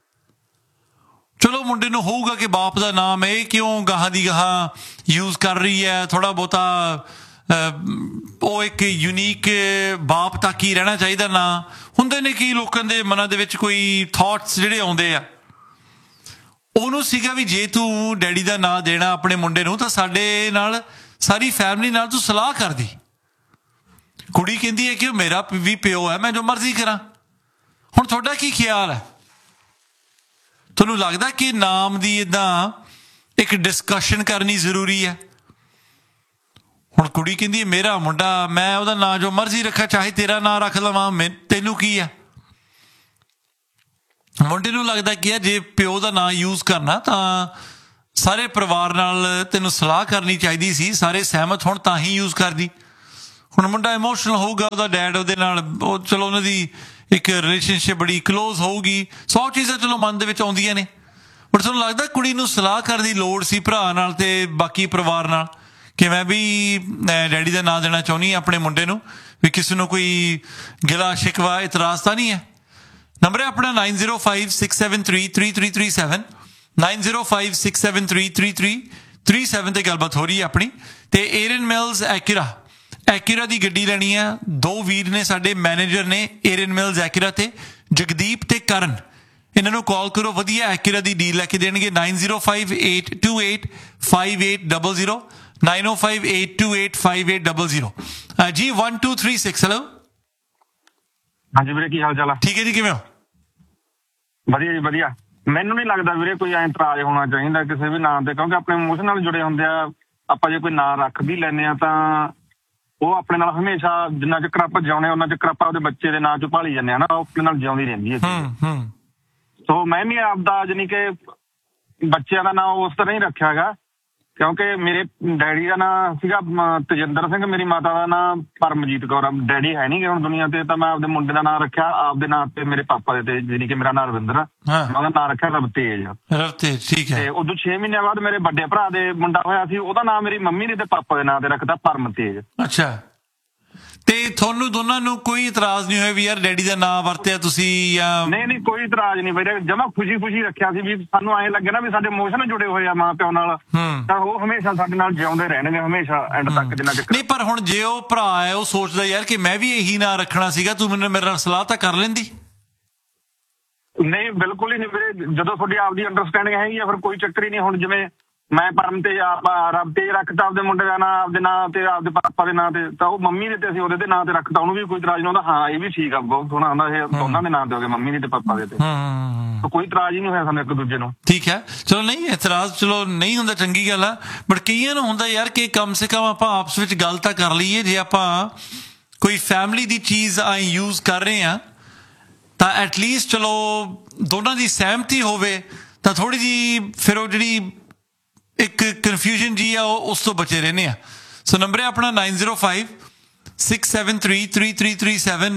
ਚਲੋ ਮੁੰਡੇ ਨੂੰ ਹੋਊਗਾ ਕਿ ਬਾਪ ਦਾ ਨਾਮ ਇਹ ਕਿਉਂ ਗਾਹਾਂ ਦੀ ਗਾਹਾਂ ਯੂਜ਼ ਕਰ ਰਹੀ ਹੈ, ਥੋੜ੍ਹਾ ਬਹੁਤਾ ਉਹ ਇੱਕ ਯੂਨੀਕ ਬਾਪ ਤੱਕ ਹੀ ਰਹਿਣਾ ਚਾਹੀਦਾ ਨਾਂ। ਹੁੰਦੇ ਨੇ ਕਿ ਲੋਕਾਂ ਦੇ ਮਨਾਂ ਦੇ ਵਿੱਚ ਕੋਈ ਥਾਟਸ ਜਿਹੜੇ ਆਉਂਦੇ ਆ। ਉਹਨੂੰ ਸੀਗਾ ਵੀ ਜੇ ਤੂੰ ਡੈਡੀ ਦਾ ਨਾਂ ਦੇਣਾ ਆਪਣੇ ਮੁੰਡੇ ਨੂੰ ਤਾਂ ਸਾਡੇ ਨਾਲ ਸਾਰੀ ਫੈਮਿਲੀ ਨਾਲ ਤੂੰ ਸਲਾਹ ਕਰਦੀ। ਕੁੜੀ ਕਹਿੰਦੀ ਹੈ ਕਿ ਉਹ ਮੇਰਾ ਵੀ ਪਿਓ ਹੈ, ਮੈਂ ਜੋ ਮਰਜ਼ੀ ਕਰਾਂ। ਹੁਣ ਤੁਹਾਡਾ ਕੀ ਖਿਆਲ ਹੈ? ਤੁਹਾਨੂੰ ਲੱਗਦਾ ਕਿ ਨਾਮ ਦੀ ਇੱਦਾਂ ਇੱਕ ਡਿਸਕਸ਼ਨ ਕਰਨੀ ਜ਼ਰੂਰੀ ਹੈ? ਹੁਣ ਕੁੜੀ ਕਹਿੰਦੀ ਮੇਰਾ ਮੁੰਡਾ, ਮੈਂ ਉਹਦਾ ਨਾਂ ਜੋ ਮਰਜ਼ੀ ਰੱਖਾਂ, ਚਾਹੇ ਤੇਰਾ ਨਾਂ ਰੱਖ ਲਵਾਂ, ਤੈਨੂੰ ਕੀ ਆ। ਮੁੰਡੇ ਨੂੰ ਲੱਗਦਾ ਕਿ ਜੇ ਪਿਓ ਦਾ ਨਾਂ ਯੂਜ਼ ਕਰਨਾ ਤਾਂ ਸਾਰੇ ਪਰਿਵਾਰ ਨਾਲ ਤੈਨੂੰ ਸਲਾਹ ਕਰਨੀ ਚਾਹੀਦੀ ਸੀ, ਸਾਰੇ ਸਹਿਮਤ ਹੋਣ ਤਾਂ ਹੀ ਯੂਜ਼ ਕਰਦੀ। ਹੁਣ ਮੁੰਡਾ ਇਮੋਸ਼ਨਲ ਹੋਊਗਾ, ਉਹਦਾ ਡੈਡ ਉਹਦੇ ਨਾਲ, ਉਹ ਚਲੋ ਉਹਨਾਂ ਦੀ ਇੱਕ ਰਿਲੇਸ਼ਨਸ਼ਿਪ ਬੜੀ ਕਲੋਜ਼ ਹੋਊਗੀ, 100 ਚੀਜ਼ਾਂ ਚਲੋ ਮਨ ਦੇ ਵਿੱਚ ਆਉਂਦੀਆਂ ਨੇ। ਬਟ ਤੁਹਾਨੂੰ ਲੱਗਦਾ ਕੁੜੀ ਨੂੰ ਸਲਾਹ ਕਰਨ ਦੀ ਲੋੜ ਸੀ ਭਰਾ ਨਾਲ ਤੇ ਬਾਕੀ ਪਰਿਵਾਰ ਨਾਲ ਕਿ ਮੈਂ ਵੀ ਡੈਡੀ ਦਾ ਨਾਂ ਦੇਣਾ ਚਾਹੁੰਦੀ ਹਾਂ ਆਪਣੇ ਮੁੰਡੇ ਨੂੰ, ਵੀ ਕਿਸੇ ਨੂੰ ਕੋਈ ਗਿਲਾ ਸ਼ਿਕਵਾ ਇਤਰਾਜ਼ ਤਾਂ ਨਹੀਂ ਹੈ। ਨੰਬਰ ਹੈ ਆਪਣਾ 9056733337 9056733337 ਤੇ ਗੱਲਬਾਤ ਹੋ ਰਹੀ ਹੈ ਆਪਣੀ। ਤੇ ਏਰਨ ਮਿਲਸ ਐਕਿਰਾ ਦੀ ਗੱਡੀ ਲੈਣੀ ਆ। ਦੋ ਵੀਰ ਨੇ ਸਾਡੇ ਮੈਨੇਜਰ ਨੇ ਏਰਨ ਮਿਲਸ ਐਕਿਰਾ ਤੇ, ਜਗਦੀਪ ਤੇ ਕਰਨ। ਇਹਨਾਂ ਨੂੰ ਕਾਲ ਕਰੋ, ਵਧੀਆ ਐਕਿਰਾ ਦੀ ਡੀਲ ਲੈ ਕੇ ਦੇਣਗੇ। 9058285800 9058285800 ਜੀ 1236। ਹੈਲੋ ਹਾਂਜੀ ਵੀਰੇ, ਕੀ ਹਾਲ ਚਾਲ ਆ? ਠੀਕ ਹੈ ਜੀ, ਕਿਵੇਂ ਹੋ? ਵਧੀਆ ਜੀ ਵਧੀਆ। ਮੈਨੂੰ ਨਹੀਂ ਲੱਗਦਾ ਵੀਰੇ ਕੋਈ ਐਂ ਇਤਰਾਜ਼ ਹੋਣਾ ਚਾਹੀਦਾ ਕਿਸੇ ਵੀ ਨਾਂ ਤੇ, ਕਿਉਂਕਿ ਆਪਣੇ ਇਮੋਸ਼ਨ ਨਾਲ ਜੁੜੇ ਹੁੰਦੇ ਆ। ਆਪਾਂ ਜੇ ਕੋਈ ਨਾਂ ਰੱਖ ਵੀ ਲੈਂਦੇ ਆ ਤਾਂ ਉਹ ਆਪਣੇ ਨਾਲ ਹਮੇਸ਼ਾ ਜਿੰਨਾ ਚਿਰ ਆਪਾਂ ਜਿਉਂਦੇ ਉਹਨਾਂ ਚਿਰ ਆਪਾਂ ਉਹਦੇ ਬੱਚੇ ਦੇ ਨਾਂ 'ਚ ਭਾਲੀ ਜਾਂਦੇ ਆ ਨਾ, ਉਹ ਆਪਣੇ ਨਾਲ ਜਿਉਂਦੀ ਰਹਿੰਦੀ ਹੈ। ਸੋ ਮੈਂ ਵੀ ਆਪਦਾ ਜਾਣੀ ਕਿ ਬੱਚਿਆਂ ਦਾ ਨਾਂ ਉਸ ਤਰ੍ਹਾਂ ਹੀ ਰੱਖਿਆ ਹੈਗਾ, ਕਿਉਂਕਿ ਮੇਰੇ ਡੈਡੀ ਦਾ ਨਾਂ ਸੀਗਾ ਤੇਜਿੰਦਰ ਸਿੰਘ, ਮੇਰੀ ਮਾਤਾ ਦਾ ਨਾਂ ਪਰਮਜੀਤ ਕੌਰ। ਡੈਡੀ ਹੈ ਨਹੀਂ ਗੇ ਹੁਣ ਦੁਨੀਆ ਤੇ, ਤਾਂ ਮੈਂ ਆਪਦੇ ਮੁੰਡੇ ਦਾ ਨਾਂ ਰੱਖਿਆ ਆਪਦੇ ਨਾਂ ਤੇ, ਮੇਰੇ ਪਾਪਾ ਦੇ ਤੇ, ਜਾਣੀ ਕਿ ਮੇਰਾ ਨਾਂ ਰਵਿੰਦਰ ਆ, ਮੈਂ ਉਹਦਾ ਨਾਂ ਰੱਖਿਆ ਰਵਤੇਜ। ਠੀਕ ਹੈ। ਤੇ ਉਦੋਂ 6 ਮਹੀਨਿਆਂ ਬਾਅਦ ਮੇਰੇ ਵੱਡੇ ਭਰਾ ਦੇ ਮੁੰਡਾ ਹੋਇਆ ਸੀ, ਉਹਦਾ ਨਾਂ ਮੇਰੀ ਮੰਮੀ ਨੇ ਤੇ ਪਾਪਾ ਦੇ ਨਾਂ ਤੇ ਰੱਖਤਾ ਪਰਮਤੇਜ। ਅੱਛਾ, ਤੇ ਤੁਹਾਨੂੰ ਦੋਨਾਂ ਨੂੰ ਕੋਈ ਇਤਰਾਜ਼ ਨਹੀਂ ਹੋਇਆ ਵੀ ਯਾਰ ਡੈਡੀ ਦਾ ਨਾਂ ਵਰਤਿਆ ਤੁਸੀਂ ਜਾਂ? ਨਹੀਂ ਕੋਈ ਇਤਰਾਜ਼ ਨਹੀਂ ਵੀਰੇ, ਜਮਾ ਖੁਸ਼ੀ ਰੱਖਿਆ ਸੀ ਵੀ ਸਾਨੂੰ ਐਂ ਲੱਗੇ ਨਾ ਵੀ ਸਾਡੇ ਇਮੋਸ਼ਨ ਜੁੜੇ ਹੋਏ ਆ ਮਾਂ ਪਿਓ ਨਾਲ, ਤਾਂ ਉਹ ਹਮੇਸ਼ਾ ਸਾਡੇ ਨਾਲ ਜਿਉਂਦੇ ਰਹਿਣਗੇ ਹਮੇਸ਼ਾ ਐਂਡ ਤੱਕ ਜਿੰਨਾ ਚਿਰ। ਨਹੀਂ ਪਰ ਹੁਣ ਜੇ ਉਹ ਭਰਾ ਹੈ ਉਹ ਸੋਚਦਾ ਯਾਰ ਕਿ ਮੈਂ ਵੀ ਇਹੀ ਨਾਂ ਰੱਖਣਾ ਸੀਗਾ, ਤੂੰ ਮੇਰੇ ਨਾਲ ਸਲਾਹ ਤਾਂ ਕਰ ਲੈਂਦੀ। ਨਹੀਂ ਬਿਲਕੁਲ ਹੀ ਨਹੀਂ ਵੀਰੇ, ਜਦੋਂ ਤੁਹਾਡੀ ਆਪਦੀ ਅੰਡਰਸਟੈਂਡਿੰਗ ਹੈਗੀ ਆ ਫਿਰ ਕੋਈ ਚੱਕਰ ਹੀ ਨਹੀਂ। ਹੁਣ ਜਿਵੇਂ ਮੈਂ ਪਰਮ ਤੇ ਰੱਬ ਤੇ ਰੱਖਤਾ ਆਪਦੇ ਮੁੰਡੇ ਦਾ ਨਾਂ ਆਪਦੇ ਨਾਂ ਤੇ, ਆਪਦੇ ਪਾਪਾ ਦੇ ਨਾਂ ਤੇ, ਤਾਂ ਉਹ ਮੰਮੀ ਦੇ ਤੇ ਅਸੀਂ ਉਹਦੇ ਨਾਂ ਤੇ ਰੱਖਤਾ, ਉਹਨੂੰ ਵੀ ਕੋਈ ਇਤਰਾਜ਼ ਨਹੀਂ ਹੁੰਦਾ। ਹਾਂ ਇਹ ਵੀ ਠੀਕ ਆ, ਬਹੁਤ ਸੋਹਣਾ ਹੁੰਦਾ, ਇਹ ਦੋਨਾਂ ਦੇ ਨਾਂ ਤੇ ਹੋ ਗਏ, ਮੰਮੀ ਦੇ ਤੇ ਪਾਪਾ ਦੇ ਤੇ, ਤਾਂ ਕੋਈ ਇਤਰਾਜ਼ ਹੀ ਨਹੀਂ ਹੋਇਆ ਸਾਨੂੰ ਇੱਕ ਦੂਜੇ ਨੂੰ। ਠੀਕ ਹੈ, ਚਲੋ ਨਹੀਂ ਇਤਰਾਜ਼ ਚਲੋ ਨਹੀਂ ਹੁੰਦਾ, ਚੰਗੀ ਗੱਲ ਆ। ਬਟ ਕਈਆਂ ਨੂੰ ਹੁੰਦਾ ਯਾਰ ਕਿ ਕਮ ਸੇ ਕਮ ਆਪਾਂ ਆਪਸ ਵਿੱਚ ਗੱਲ ਤਾਂ ਕਰ ਲਈਏ। ਜੇ ਆਪਾਂ ਕੋਈ ਫੈਮਿਲੀ ਦੀ ਚੀਜ਼ ਯੂਜ਼ ਕਰ ਰਹੇ ਹਾਂ ਤਾਂ ਐਟਲੀਸਟ ਚਲੋ ਦੋਨਾਂ ਦੀ ਸਹਿਮਤੀ ਹੋਵੇ ਤਾਂ ਥੋੜੀ ਜਿਹੀ ਫਿਰ ਉਹ ਜਿਹੜੀ ਇੱਕ ਕਨਫਿਊਜ਼ਨ ਜੀ ਆ ਉਸ ਤੋਂ ਬਚੇ ਰਹਿੰਦੇ ਆ। ਸੋ ਨੰਬਰ ਹੈ ਆਪਣਾ 9056733337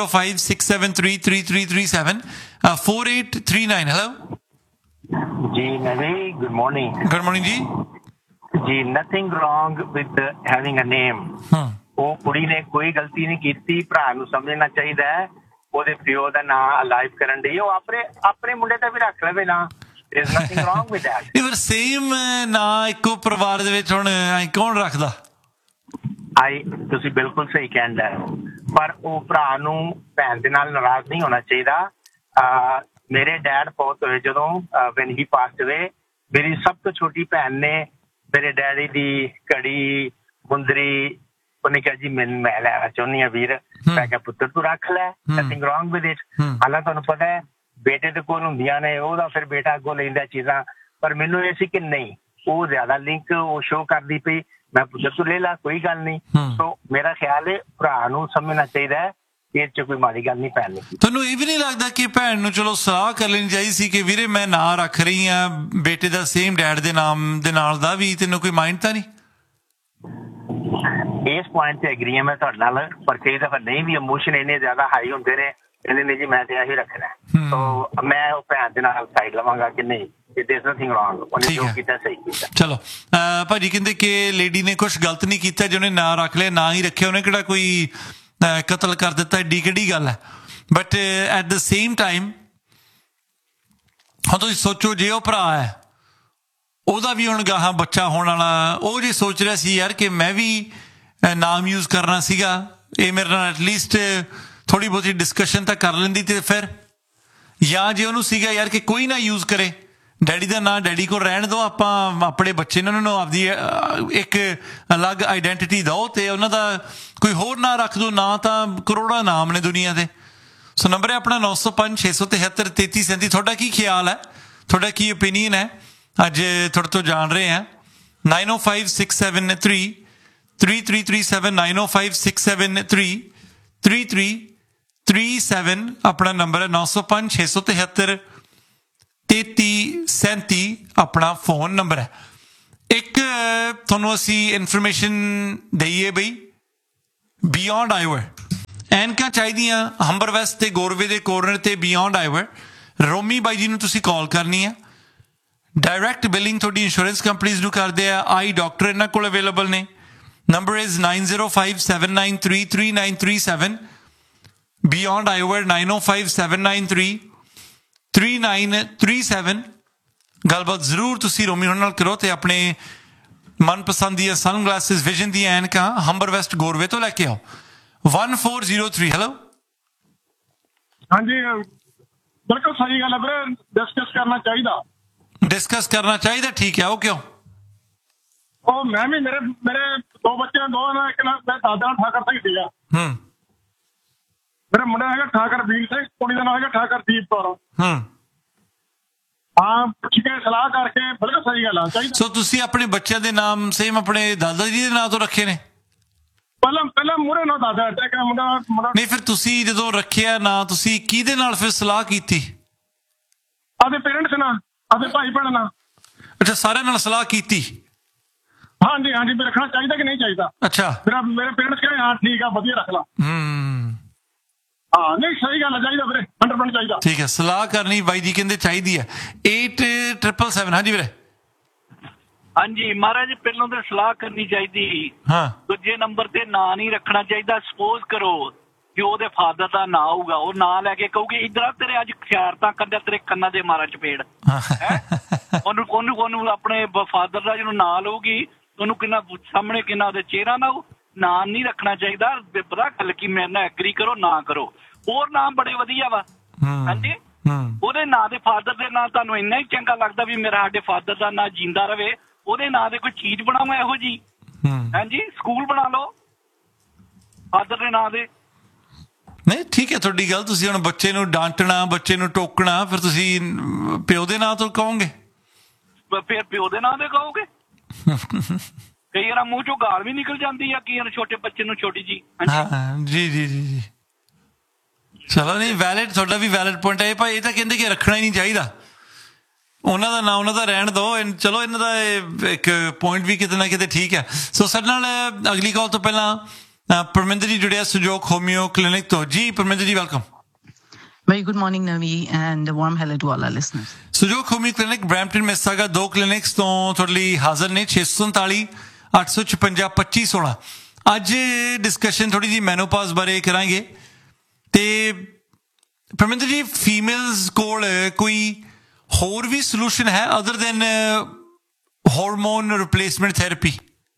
9056733337 4839। Hello ji Navi, good morning. Good morning ji. Nothing wrong with having a name. ਉਹ ਕੁੜੀ ਨੇ ਕੋਈ ਗਲਤੀ ਨਹੀਂ ਕੀਤੀ, ਭਰਾ ਨੂੰ ਸਮਝਣਾ ਚਾਹੀਦਾ ਹੈ ਉਹਦੇ ਪਿਓ ਦਾ ਨਾਂ ਅਲਾਈਵ ਕਰਨ ਦੀ, ਉਹ ਆਪਣੇ ਮੁੰਡੇ ਦਾ ਵੀ ਰੱਖ ਲਵੇ ਨਾਂ। There's nothing wrong with that. ਇਹ ਸੇਮ ਨਾਂ ਇੱਕੋ ਪਰਿਵਾਰ ਦੇ ਵਿੱਚ ਹੁਣ ਕੌਣ ਰੱਖਦਾ? ਤੁਸੀਂ ਬਿਲਕੁਲ ਸਹੀ ਕਹਿੰਦਾ, ਪਰ ਉਹ ਭਰਾ ਨੂੰ ਭੈਣ ਦੇ ਨਾਲ ਨਾਰਾਜ਼ ਨਹੀਂ ਹੋਣਾ ਚਾਹੀਦਾ। ਮੇਰੇ ਡੈਡ ਬਹੁਤ ਹੋਏ ਜਦੋਂ when he passed away, ਮੇਰੀ ਸਭ ਤੋਂ ਛੋਟੀ ਭੈਣ ਨੇ ਮੇਰੇ ਡੈਡੀ ਦੀ ਘੜੀ ਮੁੰਦਰੀ ਉਹਨੇ ਕਿਹਾ ਜੀ ਮੈਂ ਲੈਣਾ ਚਾਹੁੰਦੀ ਹਾਂ ਵੀਰ। ਮੈਂ ਕਿਹਾ ਪੁੱਤਰ ਤੂੰ ਰੱਖ ਲੈ, ਨਥਿੰਗ ਰੋਂਗ ਵਿਦ ਇਟ। ਹਾਲਾਂ ਤੁਹਾਨੂੰ ਪਤਾ ਹੈ ਬੇਟੇ ਦੇ ਕੋਲ ਹੁੰਦੀਆਂ ਨੇ, ਉਹਦਾ ਫਿਰ ਬੇਟਾ ਅੱਗੋਂ ਲੈਂਦਾ ਚੀਜ਼ਾਂ, ਪਰ ਮੈਨੂੰ ਇਹ ਸੀ ਕਿ ਨਹੀਂ ਉਹ ਜ਼ਿਆਦਾ ਲਿੰਕ ਉਹ ਸ਼ੋਅ ਕਰਦੀ ਪਈ, ਮੈਂ ਪੁੱਤਰ ਤੂੰ ਲੈ ਲਾ ਕੋਈ ਗੱਲ ਨਹੀਂ। ਸੋ ਮੇਰਾ ਖਿਆਲ ਹੈ ਭਰਾ ਨੂੰ ਸਮਝਣਾ ਚਾਹੀਦਾ ਹੈ ਇਹ 'ਚ ਕੋਈ ਮਾੜੀ ਗੱਲ ਨਹੀਂ ਪੈਣੀ। ਤੁਹਾਨੂੰ ਇਹ ਵੀ ਨਹੀਂ ਲੱਗਦਾ ਕਿ ਭੈਣ ਨੂੰ ਚਲੋ ਸਲਾਹ ਕਰ ਲੈਣੀ ਚਾਹੀਦੀ ਸੀ ਕਿ ਵੀਰੇ ਮੈਂ ਨਾਂ ਰੱਖ ਰਹੀ ਹਾਂ ਬੇਟੇ ਦਾ ਸੇਮ ਡੈਡ ਦੇ ਨਾਮ ਦੇ ਨਾਲ ਦਾ ਵੀ, ਤੈਨੂੰ ਕੋਈ ਮਾਈਂਡ ਤਾਂ ਨਹੀਂ? ਇਸ ਪੁਆਇੰਟ ਤੇ ਐਗਰੀ ਹਾਂ ਮੈਂ ਤੁਹਾਡੇ ਨਾਲ, ਪਰ ਕਈ ਦਫਾ ਨਹੀਂ ਵੀ ਇਮੋਸ਼ਨ ਇੰਨੇ ਜ਼ਿਆਦਾ ਹਾਈ ਹੁੰਦੇ ਨੇ, ਕਹਿੰਦੇ ਨੇ ਜੀ ਮੈਂ ਤੇ ਇਹੀ ਰੱਖਣਾ, ਸੋ ਮੈਂ ਉਹ ਭੈਣ ਦੇ ਨਾਲ ਸਾਈਡ ਲਵਾਂਗਾ ਕਿ ਨਹੀਂ there's nothing wrong, ਉਹਨੇ ਜੋ ਕੀਤਾ ਸਹੀ ਕੀਤਾ। ਚਲੋ ਭਾਜੀ ਕਹਿੰਦੇ ਕਿ ਲੇਡੀ ਨੇ ਕੁਛ ਗਲਤ ਨਹੀਂ ਕੀਤਾ ਜੇ ਉਹਨੇ ਨਾਂ ਰੱਖ ਲਿਆ, ਨਾਂ ਹੀ ਰੱਖਿਆ, ਉਹਨੇ ਕਿਹੜਾ ਕੋਈ ਕਤਲ ਕਰ ਦਿੱਤਾ, ਏਡੀ ਕਿਹੜੀ ਗੱਲ ਹੈ। But at the same time ਹੁਣ ਤੁਸੀਂ ਸੋਚੋ ਜੇ ਉਹ ਭਰਾ ਹੈ ਉਹਦਾ ਵੀ ਹੁਣ ਗਾਹਾਂ ਬੱਚਾ ਹੋਣ ਵਾਲਾ, ਉਹ ਜੇ ਸੋਚ ਰਿਹਾ ਸੀ ਯਾਰ ਕਿ ਮੈਂ ਵੀ ਨਾਮ ਯੂਜ਼ ਕਰਨਾ ਸੀਗਾ, ਇਹ ਮੇਰੇ ਨਾਲ ਐਟਲੀਸਟ ਥੋੜੀ ਬਹੁਤੀ ਡਿਸਕਸ਼ਨ ਤਾਂ ਕਰ ਲੈਂਦੀ ਤੇ ਫਿਰ, ਜਾਂ ਜੇ ਉਹਨੂੰ ਸੀਗਾ ਯਾਰ ਕਿ ਕੋਈ ਨਾ ਯੂਜ਼ ਕਰੇ ਡੈਡੀ ਦਾ ਨਾਂ, ਡੈਡੀ ਕੋਲ ਰਹਿਣ ਦਿਓ, ਆਪਾਂ ਆਪਣੇ ਬੱਚੇ ਨੂੰ ਉਹਨਾਂ ਨੂੰ ਆਪਦੀ ਇੱਕ ਅਲੱਗ ਆਈਡੈਂਟੀਟੀ ਦਿਓ ਤੇ ਉਹਨਾਂ ਦਾ ਕੋਈ ਹੋਰ ਨਾਂ ਰੱਖ ਦਿਓ, ਨਾਂ ਤਾਂ ਕਰੋੜਾਂ ਨਾਮ ਨੇ ਦੁਨੀਆ ਦੇ। ਸੋ ਨੰਬਰ ਹੈ ਆਪਣਾ 9056733337। ਤੁਹਾਡਾ ਕੀ ਖਿਆਲ ਹੈ, ਤੁਹਾਡਾ ਕੀ ਓਪੀਨੀਅਨ ਹੈ, ਅੱਜ ਤੁਹਾਡੇ ਤੋਂ ਜਾਣ ਰਹੇ ਹਾਂ। 9056733337 9056733337 ਆਪਣਾ ਨੰਬਰ ਹੈ। 9056733337 ਆਪਣਾ ਫੋਨ ਨੰਬਰ ਹੈ। ਇੱਕ ਤੁਹਾਨੂੰ ਅਸੀਂ ਇਨਫੋਰਮੇਸ਼ਨ ਦਈਏ ਬਈ, ਬਿਯੋਂਡ ਆਈਵਰ ਐਨਕਾਂ ਚਾਹੀਦੀਆਂ ਹੰਬਰ ਵੈਸਟ ਤੇ ਗੋਰਵੇ ਦੇ ਕੋਰਨਰ ਤੇ ਬਿਯੋਂਡ ਆਈਵਰ। ਰੋਮੀ ਬਾਈ ਜੀ ਨੂੰ ਤੁਸੀਂ ਕਾਲ ਕਰਨੀ ਹੈ। ਡਾਇਰੈਕਟ ਬਿਲਿੰਗ ਤੁਹਾਡੀ ਇੰਸ਼ੋਰੈਂਸ ਕੰਪਨੀਜ਼ ਨੂੰ ਕਰਦੇ ਆ। ਆਈ ਡਾਕਟਰ ਇਹਨਾਂ ਕੋਲ ਅਵੇਲੇਬਲ ਨੇ। Number is 9057933937। ਬਿਯੋਂਡ ਆਈਵਰ 9057933937। ਗੱਲਬਾਤ ਜ਼ਰੂਰ ਤੁਸੀਂ ਰੋਮੀ ਹੋਣ ਨਾਲ ਕਰੋ ਤੇ ਆਪਣੇ ਮਨਪਸੰਦ ਦੀਆਂ ਸਨਗਲਾਸਿਸ ਵਿਜ਼ਨ ਦੀਆਂ ਐਨਕਾਂ ਹੰਬਰ ਵੈਸਟ ਗੋਰਵੇ ਤੋਂ ਲੈ ਕੇ ਆਓ। 1403। ਹੈਲੋ ਹਾਂਜੀ ਬਿਲਕੁਲ ਸਹੀ ਗੱਲ ਹੈ ਵੀਰੇ, ਡਿਸਕਸ ਕਰਨਾ ਚਾਹੀਦਾ। ਡਿਸਕਸ ਕਰਨਾ ਚਾਹੀਦਾ, ਠੀਕ ਹੈ। ਉਹ ਕਿਉਂ? ਉਹ ਮੈਂ ਵੀ ਮੇਰੇ ਦੋ ਬੱਚੇ, ਦੋ ਨਾਲ ਇੱਕ ਨਾਲ ਮੈਂ ਦਾਦਾ ਠਾਕਰ ਸਿੰਘ ਸੀਗਾ। ਮੇਰਾ ਮੁੰਡਾ ਹੈਗਾ ਠਾਕਰ ਵੀਰ ਸਿੰਘ, ਕੁੜੀ ਦਾ ਨਾਮ ਹੈਗਾ ਠਾਕਰ ਦੀਪ ਕੌਰ। ਹਾਂ ਪੁੱਛ ਕੇ ਸਲਾਹ ਕਰਕੇ ਬਿਲਕੁਲ ਸਹੀ ਗੱਲ ਆ ਚਾਹੀਦਾ। ਸੋ ਤੁਸੀਂ ਆਪਣੇ ਬੱਚਿਆਂ ਦੇ ਨਾਮ ਸੇਮ ਆਪਣੇ ਦਾਦਾ ਜੀ ਦੇ ਨਾਂ ਤੋਂ ਰੱਖੇ ਨੇ? ਪਹਿਲਾਂ ਮੂਹਰੇ ਨਾ ਦਾਦਾ ਮੁੰਡਾ ਨਹੀਂ, ਫਿਰ ਤੁਸੀਂ ਜਦੋਂ ਰੱਖਿਆ ਨਾਂ ਤੁਸੀਂ ਕਿਹਦੇ ਨਾਲ ਫਿਰ ਸਲਾਹ ਕੀਤੀ? ਆਪਦੇ ਪੇਰੈਂਟਸ ਨਾਲ, ਆਪਦੇ ਭਾਈ ਭੈਣ ਨਾਲ। ਅੱਛਾ, ਸਾਰਿਆਂ ਨਾਲ ਸਲਾਹ ਕੀਤੀ? ਹਾਂਜੀ ਹਾਂਜੀ ਵੀ ਰੱਖਣਾ ਚਾਹੀਦਾ ਕਿ ਨਹੀਂ ਚਾਹੀਦਾ। ਅੱਛਾ, ਮੇਰੇ ਪੇਰੈਂਟਸ ਕਹਿੰਦੇ ਹਾਂ ਠੀਕ ਆ ਵਧੀਆ ਰੱਖ ਲਾ। ਹਾਂ ਨਹੀਂ ਸਹੀ ਗੱਲ ਹੈ, ਚਾਹੀਦਾ ਵੀਰੇ 100% ਚਾਹੀਦਾ। ਠੀਕ ਹੈ, ਸਲਾਹ ਕਰਨੀ ਬਾਈ ਜੀ ਕਹਿੰਦੇ ਚਾਹੀਦੀ ਹੈ। 8777। ਹਾਂਜੀ ਵੀਰੇ। ਹਾਂਜੀ ਮਹਾਰਾਜ ਪਹਿਲਾਂ ਤਾਂ ਸਲਾਹ ਕਰਨੀ ਚਾਹੀਦੀ। ਦੂਜੇ ਨੰਬਰ ਤੇ ਨਾਂ ਨਹੀਂ ਰੱਖਣਾ ਚਾਹੀਦਾ। ਸਪੋਜ਼ ਕਰੋ ਕਿ ਉਹਦੇ ਫਾਦਰ ਦਾ ਨਾਂ ਹੋਊਗਾ, ਉਹ ਨਾਂ ਲੈ ਕੇ ਕਹੂਗੀ ਇੱਧਰ ਤੇਰੇ ਅੱਜ ਖਿਆਰਤਾਂ ਕਰਦਾ ਤੇਰੇ ਕੰਨਾਂ ਦੇ ਮਾਰਾ ਚਪੇੜ। ਉਹਨੂੰ ਆਪਣੇ ਫਾਦਰ ਦਾ ਜਦੋਂ ਨਾਂ ਲਊਗੀ ਉਹਨੂੰ ਕਿੰਨਾ ਸਾਹਮਣੇ ਕਿੰਨਾ ਉਹਦੇ ਚਿਹਰਾ ਨਾ ਨਾਂ ਨਹੀਂ ਰੱਖਣਾ ਚਾਹੀਦਾ। ਪਤਾ ਗੱਲ ਕੀ ਮੇਰੇ ਨਾਲ ਐਗਰੀ ਕਰੋ ਨਾ ਕਰੋ। ਹੋਰ ਨਾਮ ਬੜੇ ਵਧੀਆ ਵਾ। ਹਾਂਜੀ ਉਹਦੇ ਨਾਂ ਦੇ ਫਾਦਰ ਦੇ ਨਾਂ ਤੁਹਾਨੂੰ ਇੰਨਾ ਹੀ ਚੰਗਾ ਲੱਗਦਾ ਵੀ ਮੇਰਾ ਸਾਡੇ ਫਾਦਰ ਦਾ ਨਾਂ ਜਿੰਦਾ ਰਵੇ, ਉਹਦੇ ਨਾਂ ਦੇ ਕੋਈ ਚੀਜ਼ ਬਣਾਓ ਇਹੋ ਜੀ। ਹਾਂਜੀ ਸਕੂਲ ਬਣਾ ਲਓ ਫਾਦਰ ਦੇ ਨਾਂ ਦੇ। ਨਹੀਂ ਠੀਕ ਹੈ ਤੁਹਾਡੀ ਗੱਲ। ਤੁਸੀਂ ਹੁਣ ਬੱਚੇ ਨੂੰ ਡਾਂਟਣਾ, ਬੱਚੇ ਨੂੰ ਟੋਕਣਾ, ਫਿਰ ਤੁਸੀਂ ਪਿਓ ਦੇ ਨਾਂ ਤੋਂ ਕਹੋਗੇ? ਫਿਰ ਪਿਓ ਦੇ ਨਾਂ ਦੇ ਕਹੋਗੇ। ਕਈ ਵਾਰ ਮੂੰਹ ਚੋਂ ਗਾਲ ਵੀ ਨਿਕਲ ਜਾਂਦੀ ਆ ਕਈ ਛੋਟੇ ਬੱਚੇ ਨੂੰ ਛੋਟੀ ਜੀ। ਜੀ ਜੀ ਜੀ ਜੀ ਚਲੋ ਨਹੀਂ ਵੈਲਿਡ, ਤੁਹਾਡਾ ਵੀ ਵੈਲਿਡ ਪੁਆਇੰਟ ਹੈ ਭਾਈ। ਇਹ ਤਾਂ ਕਹਿੰਦੇ ਕਿ ਰੱਖਣਾ ਹੀ ਨਹੀਂ ਚਾਹੀਦਾ, ਉਹਨਾਂ ਦਾ ਨਾਂ ਉਹਨਾਂ ਦਾ ਰਹਿਣ ਦਿਓ। ਚਲੋ ਇਹਨਾਂ ਦਾ ਇੱਕ ਪੁਆਇੰਟ ਵੀ ਕਿਤੇ ਨਾ ਕਿਤੇ ਠੀਕ ਹੈ। ਸੋ ਸਾਡੇ ਨਾਲ ਅਗਲੀ ਕਾਲ ਤੋਂ ਪਹਿਲਾਂ ਪਰਮਿੰਦਰ ਜੀ ਜੁੜਿਆ ਸੰਜੋਗ ਹੋਮਿਓ ਕਲੀਨਿਕ ਤੋਂ। ਜੀ Parminder ji welcome. Very good morning, Navi, and a warm hello to all our listeners. ਸੰਜੋਗ ਹੋਮਿਓ ਕਲੀਨਿਕ ਬਰੈਂਪਟਨ ਮਿਸਾਗਾ 2 ਕਲੀਨਿਕਸ ਤੋਂ ਤੁਹਾਡੇ ਲਈ ਹਾਜ਼ਰ ਨੇ। 647 856 2516। ਅੱਜ ਡਿਸਕਸ਼ਨ ਥੋੜੀ ਜਿਹੀ ਮੈਨੋਪਾਜ਼ ਬਾਰੇ ਕਰਾਂਗੇ। ਤੇ ਪਰਮਿੰਦਰ ਜੀ ਫੀਮੇਲਸ ਕੋਲ ਕੋਈ ਹੋਰ ਵੀ ਸੋਲੂਸ਼ਨ ਹੈ other than hormone replacement therapy?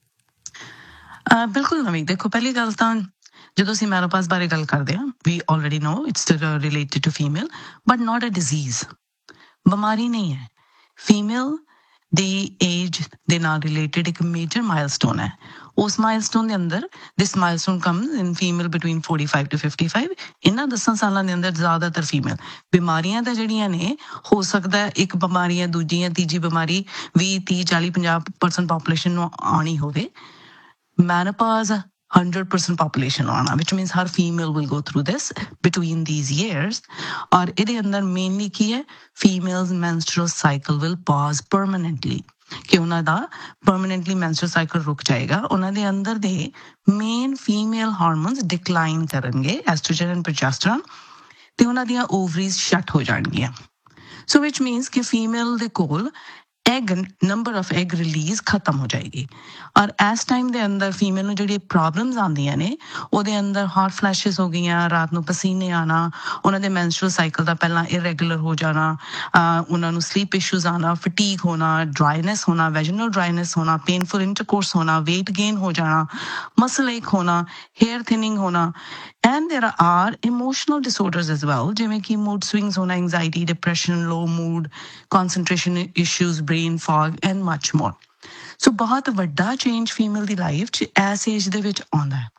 ਬਿਲਕੁਲ ਨਵੀਂ, ਦੇਖੋ ਪਹਿਲੀ ਗੱਲ ਤਾਂ ਜਦੋਂ ਅਸੀਂ ਮੈਨੋਪਾਜ਼ ਬਾਰੇ ਗੱਲ ਕਰਦੇ ਹਾਂ ਵੀ already no it's related to female but not a disease. ਬਿਮਾਰੀ ਨਹੀਂ ਹੈ। ਫੀਮੇਲ ਦੀ ਏਜ ਦੇ ਨਾਲ ਰਿਲੇਟਡ ਇੱਕ ਮੇਜਰ ਮਾਈਲਸਟੋਨ ਹੈ। ਉਸ ਮਾਈਲਸਟੋਨ ਦੇ ਅੰਦਰ ਦਿਸ milestone comes in female between 45 to 55। ਇਹਨਾਂ 10 ਸਾਲਾਂ ਦੇ ਅੰਦਰ ਜ਼ਿਆਦਾਤਰ ਫੀਮੇਲ ਬਿਮਾਰੀਆਂ ਤਾਂ ਜਿਹੜੀਆਂ ਨੇ ਹੋ ਸਕਦਾ ਇੱਕ ਬਿਮਾਰੀ ਹੈ, ਦੂਜੀ ਜਾਂ ਤੀਜੀ ਬਿਮਾਰੀ 20, 30, 40, 50% ਪਾਪੂਲੇਸ਼ਨ ਨੂੰ ਆਉਣੀ ਹੋਵੇ। ਮੈਨੋਪਾਜ਼ 100% population ਆਉਣਾ, which means Har female will go through this between these years। ਔਰ ਇਹਦੇ ਅੰਦਰ ਮੇਨਲੀ ਕੀ ਹੈ, females menstrual cycle will pause permanently, ਕਿ ਉਹਨਾਂ ਦਾ permanently menstrual cycle ਰੁਕ ਜਾਏਗਾ। ਉਹਨਾਂ ਦੇ ਅੰਦਰ ਦੇ ਮੇਨ ਫੀਮੇਲ ਹਾਰਮੋਨਸ ਡਿਕਲਾਈਨ ਕਰਨਗੇ, ਐਸਟ੍ਰੋਜਨ ਐਂਡ ਪ੍ਰੋਜੈਸਟਰੋਨ, ਤੇ ਉਹਨਾਂ ਦੀਆਂ ਓਵਰੀਜ਼ ਸ਼ਟ ਹੋ ਜਾਣਗੀਆਂ। ਸੋ which means ਕਿ ਫੀਮੇਲ ਦੇ ਕੋਲ ਨੰਬਰ ਆਫ ਐਗ ਰਿਲੀਜ਼ ਖਤਮ ਹੋ ਜਾਏਗੀ। ਔਰ ਇਸ ਟਾਈਮ ਦੇ ਅੰਦਰ ਫੀਮੇਲ ਨੂੰ ਜਿਹੜੀ ਪ੍ਰੋਬਲਮਸ ਆਉਂਦੀਆਂ ਨੇ ਉਹਦੇ ਅੰਦਰ ਹਾਟ ਫਲੈਸ਼ਿਸ ਹੋ ਗਈਆਂ, ਰਾਤ ਨੂੰ ਪਸੀਨੇ ਆਉਣਾ, ਉਹਨਾਂ ਦੇ ਮੈਂਸਟਰਲ ਸਾਈਕਲ ਦਾ ਪਹਿਲਾਂ ਇਰੈਗੂਲਰ ਹੋ ਜਾਣਾ, ਉਹਨਾਂ ਨੂੰ ਸਲੀਪ ਇਸ਼ੂਜ਼ ਆਉਣਾ, ਫਟੀਗ ਹੋਣਾ, ਡਰਾਈਨੈਸ ਹੋਣਾ, ਵੈਜਨਲ ਡਰਾਈਨੈਸ ਹੋਣਾ, ਪੇਨਫੁਲ ਇੰਟਰਕੋਰਸ ਹੋਣਾ, ਵੇਟ ਗੇਨ ਹੋ ਜਾਣਾ, ਮਸਲ ਏਕ ਹੋਣਾ, ਹੇਅਰ ਥਿਨਿੰਗ ਹੋਣਾ। ਐਂਡ ਦੇਰ R emotional disorders as well, ਜਿਵੇਂ ਕਿ ਮੂਡ ਸਵਿੰਗਸ ਹੋਣਾ, ਐਂਗਜ਼ਾਈਟੀ, depression, low mood, concentration issues, brain fog and much more। ਸੋ ਬਹੁਤ ਵੱਡਾ ਚੇਂਜ ਫੀਮੇਲ ਦੀ ਲਾਈਫ 'ਚ ਇਸ ਏਜ ਦੇ ਵਿੱਚ ਆਉਂਦਾ ਹੈ।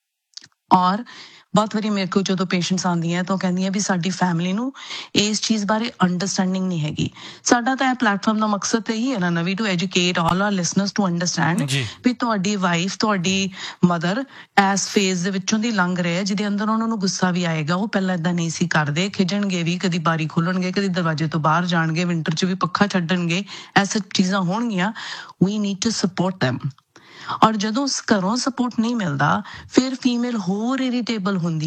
ਔਰ ਬਹੁਤ ਵਾਰੀ ਮੇਰੇ ਕੋਲ ਜਦੋਂ ਪੇਸ਼ੈਂਟਸ ਆਉਂਦੀਆਂ ਤਾਂ ਉਹ ਕਹਿੰਦੀਆਂ ਵੀ ਸਾਡੀ ਫੈਮਿਲੀ ਨੂੰ ਇਸ ਚੀਜ਼ ਬਾਰੇ ਅੰਡਰਸਟੈਂਡਿੰਗ ਨਹੀਂ ਹੈਗੀ। ਸਾਡਾ ਤਾਂ ਇਹ ਪਲੇਟਫਾਰਮ ਦਾ ਮਕਸਦ ਤਾਂ ਇਹੀ ਹੈ ਨਾ ਨਵੀ, to educate all are listeners to understand ਵੀ ਤੁਹਾਡੀ ਵਾਈਫ, ਤੁਹਾਡੀ ਮਦਰ ਇਸ ਫੇਜ਼ ਦੇ ਵਿੱਚੋਂ ਦੀ ਲੰਘ ਰਹੇ, ਜਿਹਦੇ ਅੰਦਰ ਉਹਨਾਂ ਨੂੰ ਗੁੱਸਾ ਵੀ ਆਏਗਾ। ਉਹ ਪਹਿਲਾਂ ਏਦਾਂ ਨਹੀਂ ਸੀ ਕਰਦੇ, ਖਿਜਣਗੇ ਵੀ, ਕਦੀ ਬਾਰੀ ਖੋਲਣਗੇ, ਕਦੀ ਦਰਵਾਜ਼ੇ ਤੋਂ ਬਾਹਰ ਜਾਣਗੇ, ਵਿੰਟਰ 'ਚ ਵੀ ਪੱਖਾ ਛੱਡਣਗੇ, ਇਹ ਸਭ ਚੀਜ਼ਾਂ ਹੋਣਗੀਆਂ। ਵੀ ਨੀਡ ਟੂ ਸਪੋਰਟ ਦੈਮ। ਔਰ ਜਦੋਂ ਘਰੋਂ ਸਪੋਰਟ ਨਹੀਂ ਮਿਲਦਾ ਫਿਰ ਫੀਮੇਲ ਹੋਰ ਇਰੀਟੇਬਲ ਹੁੰਦੀ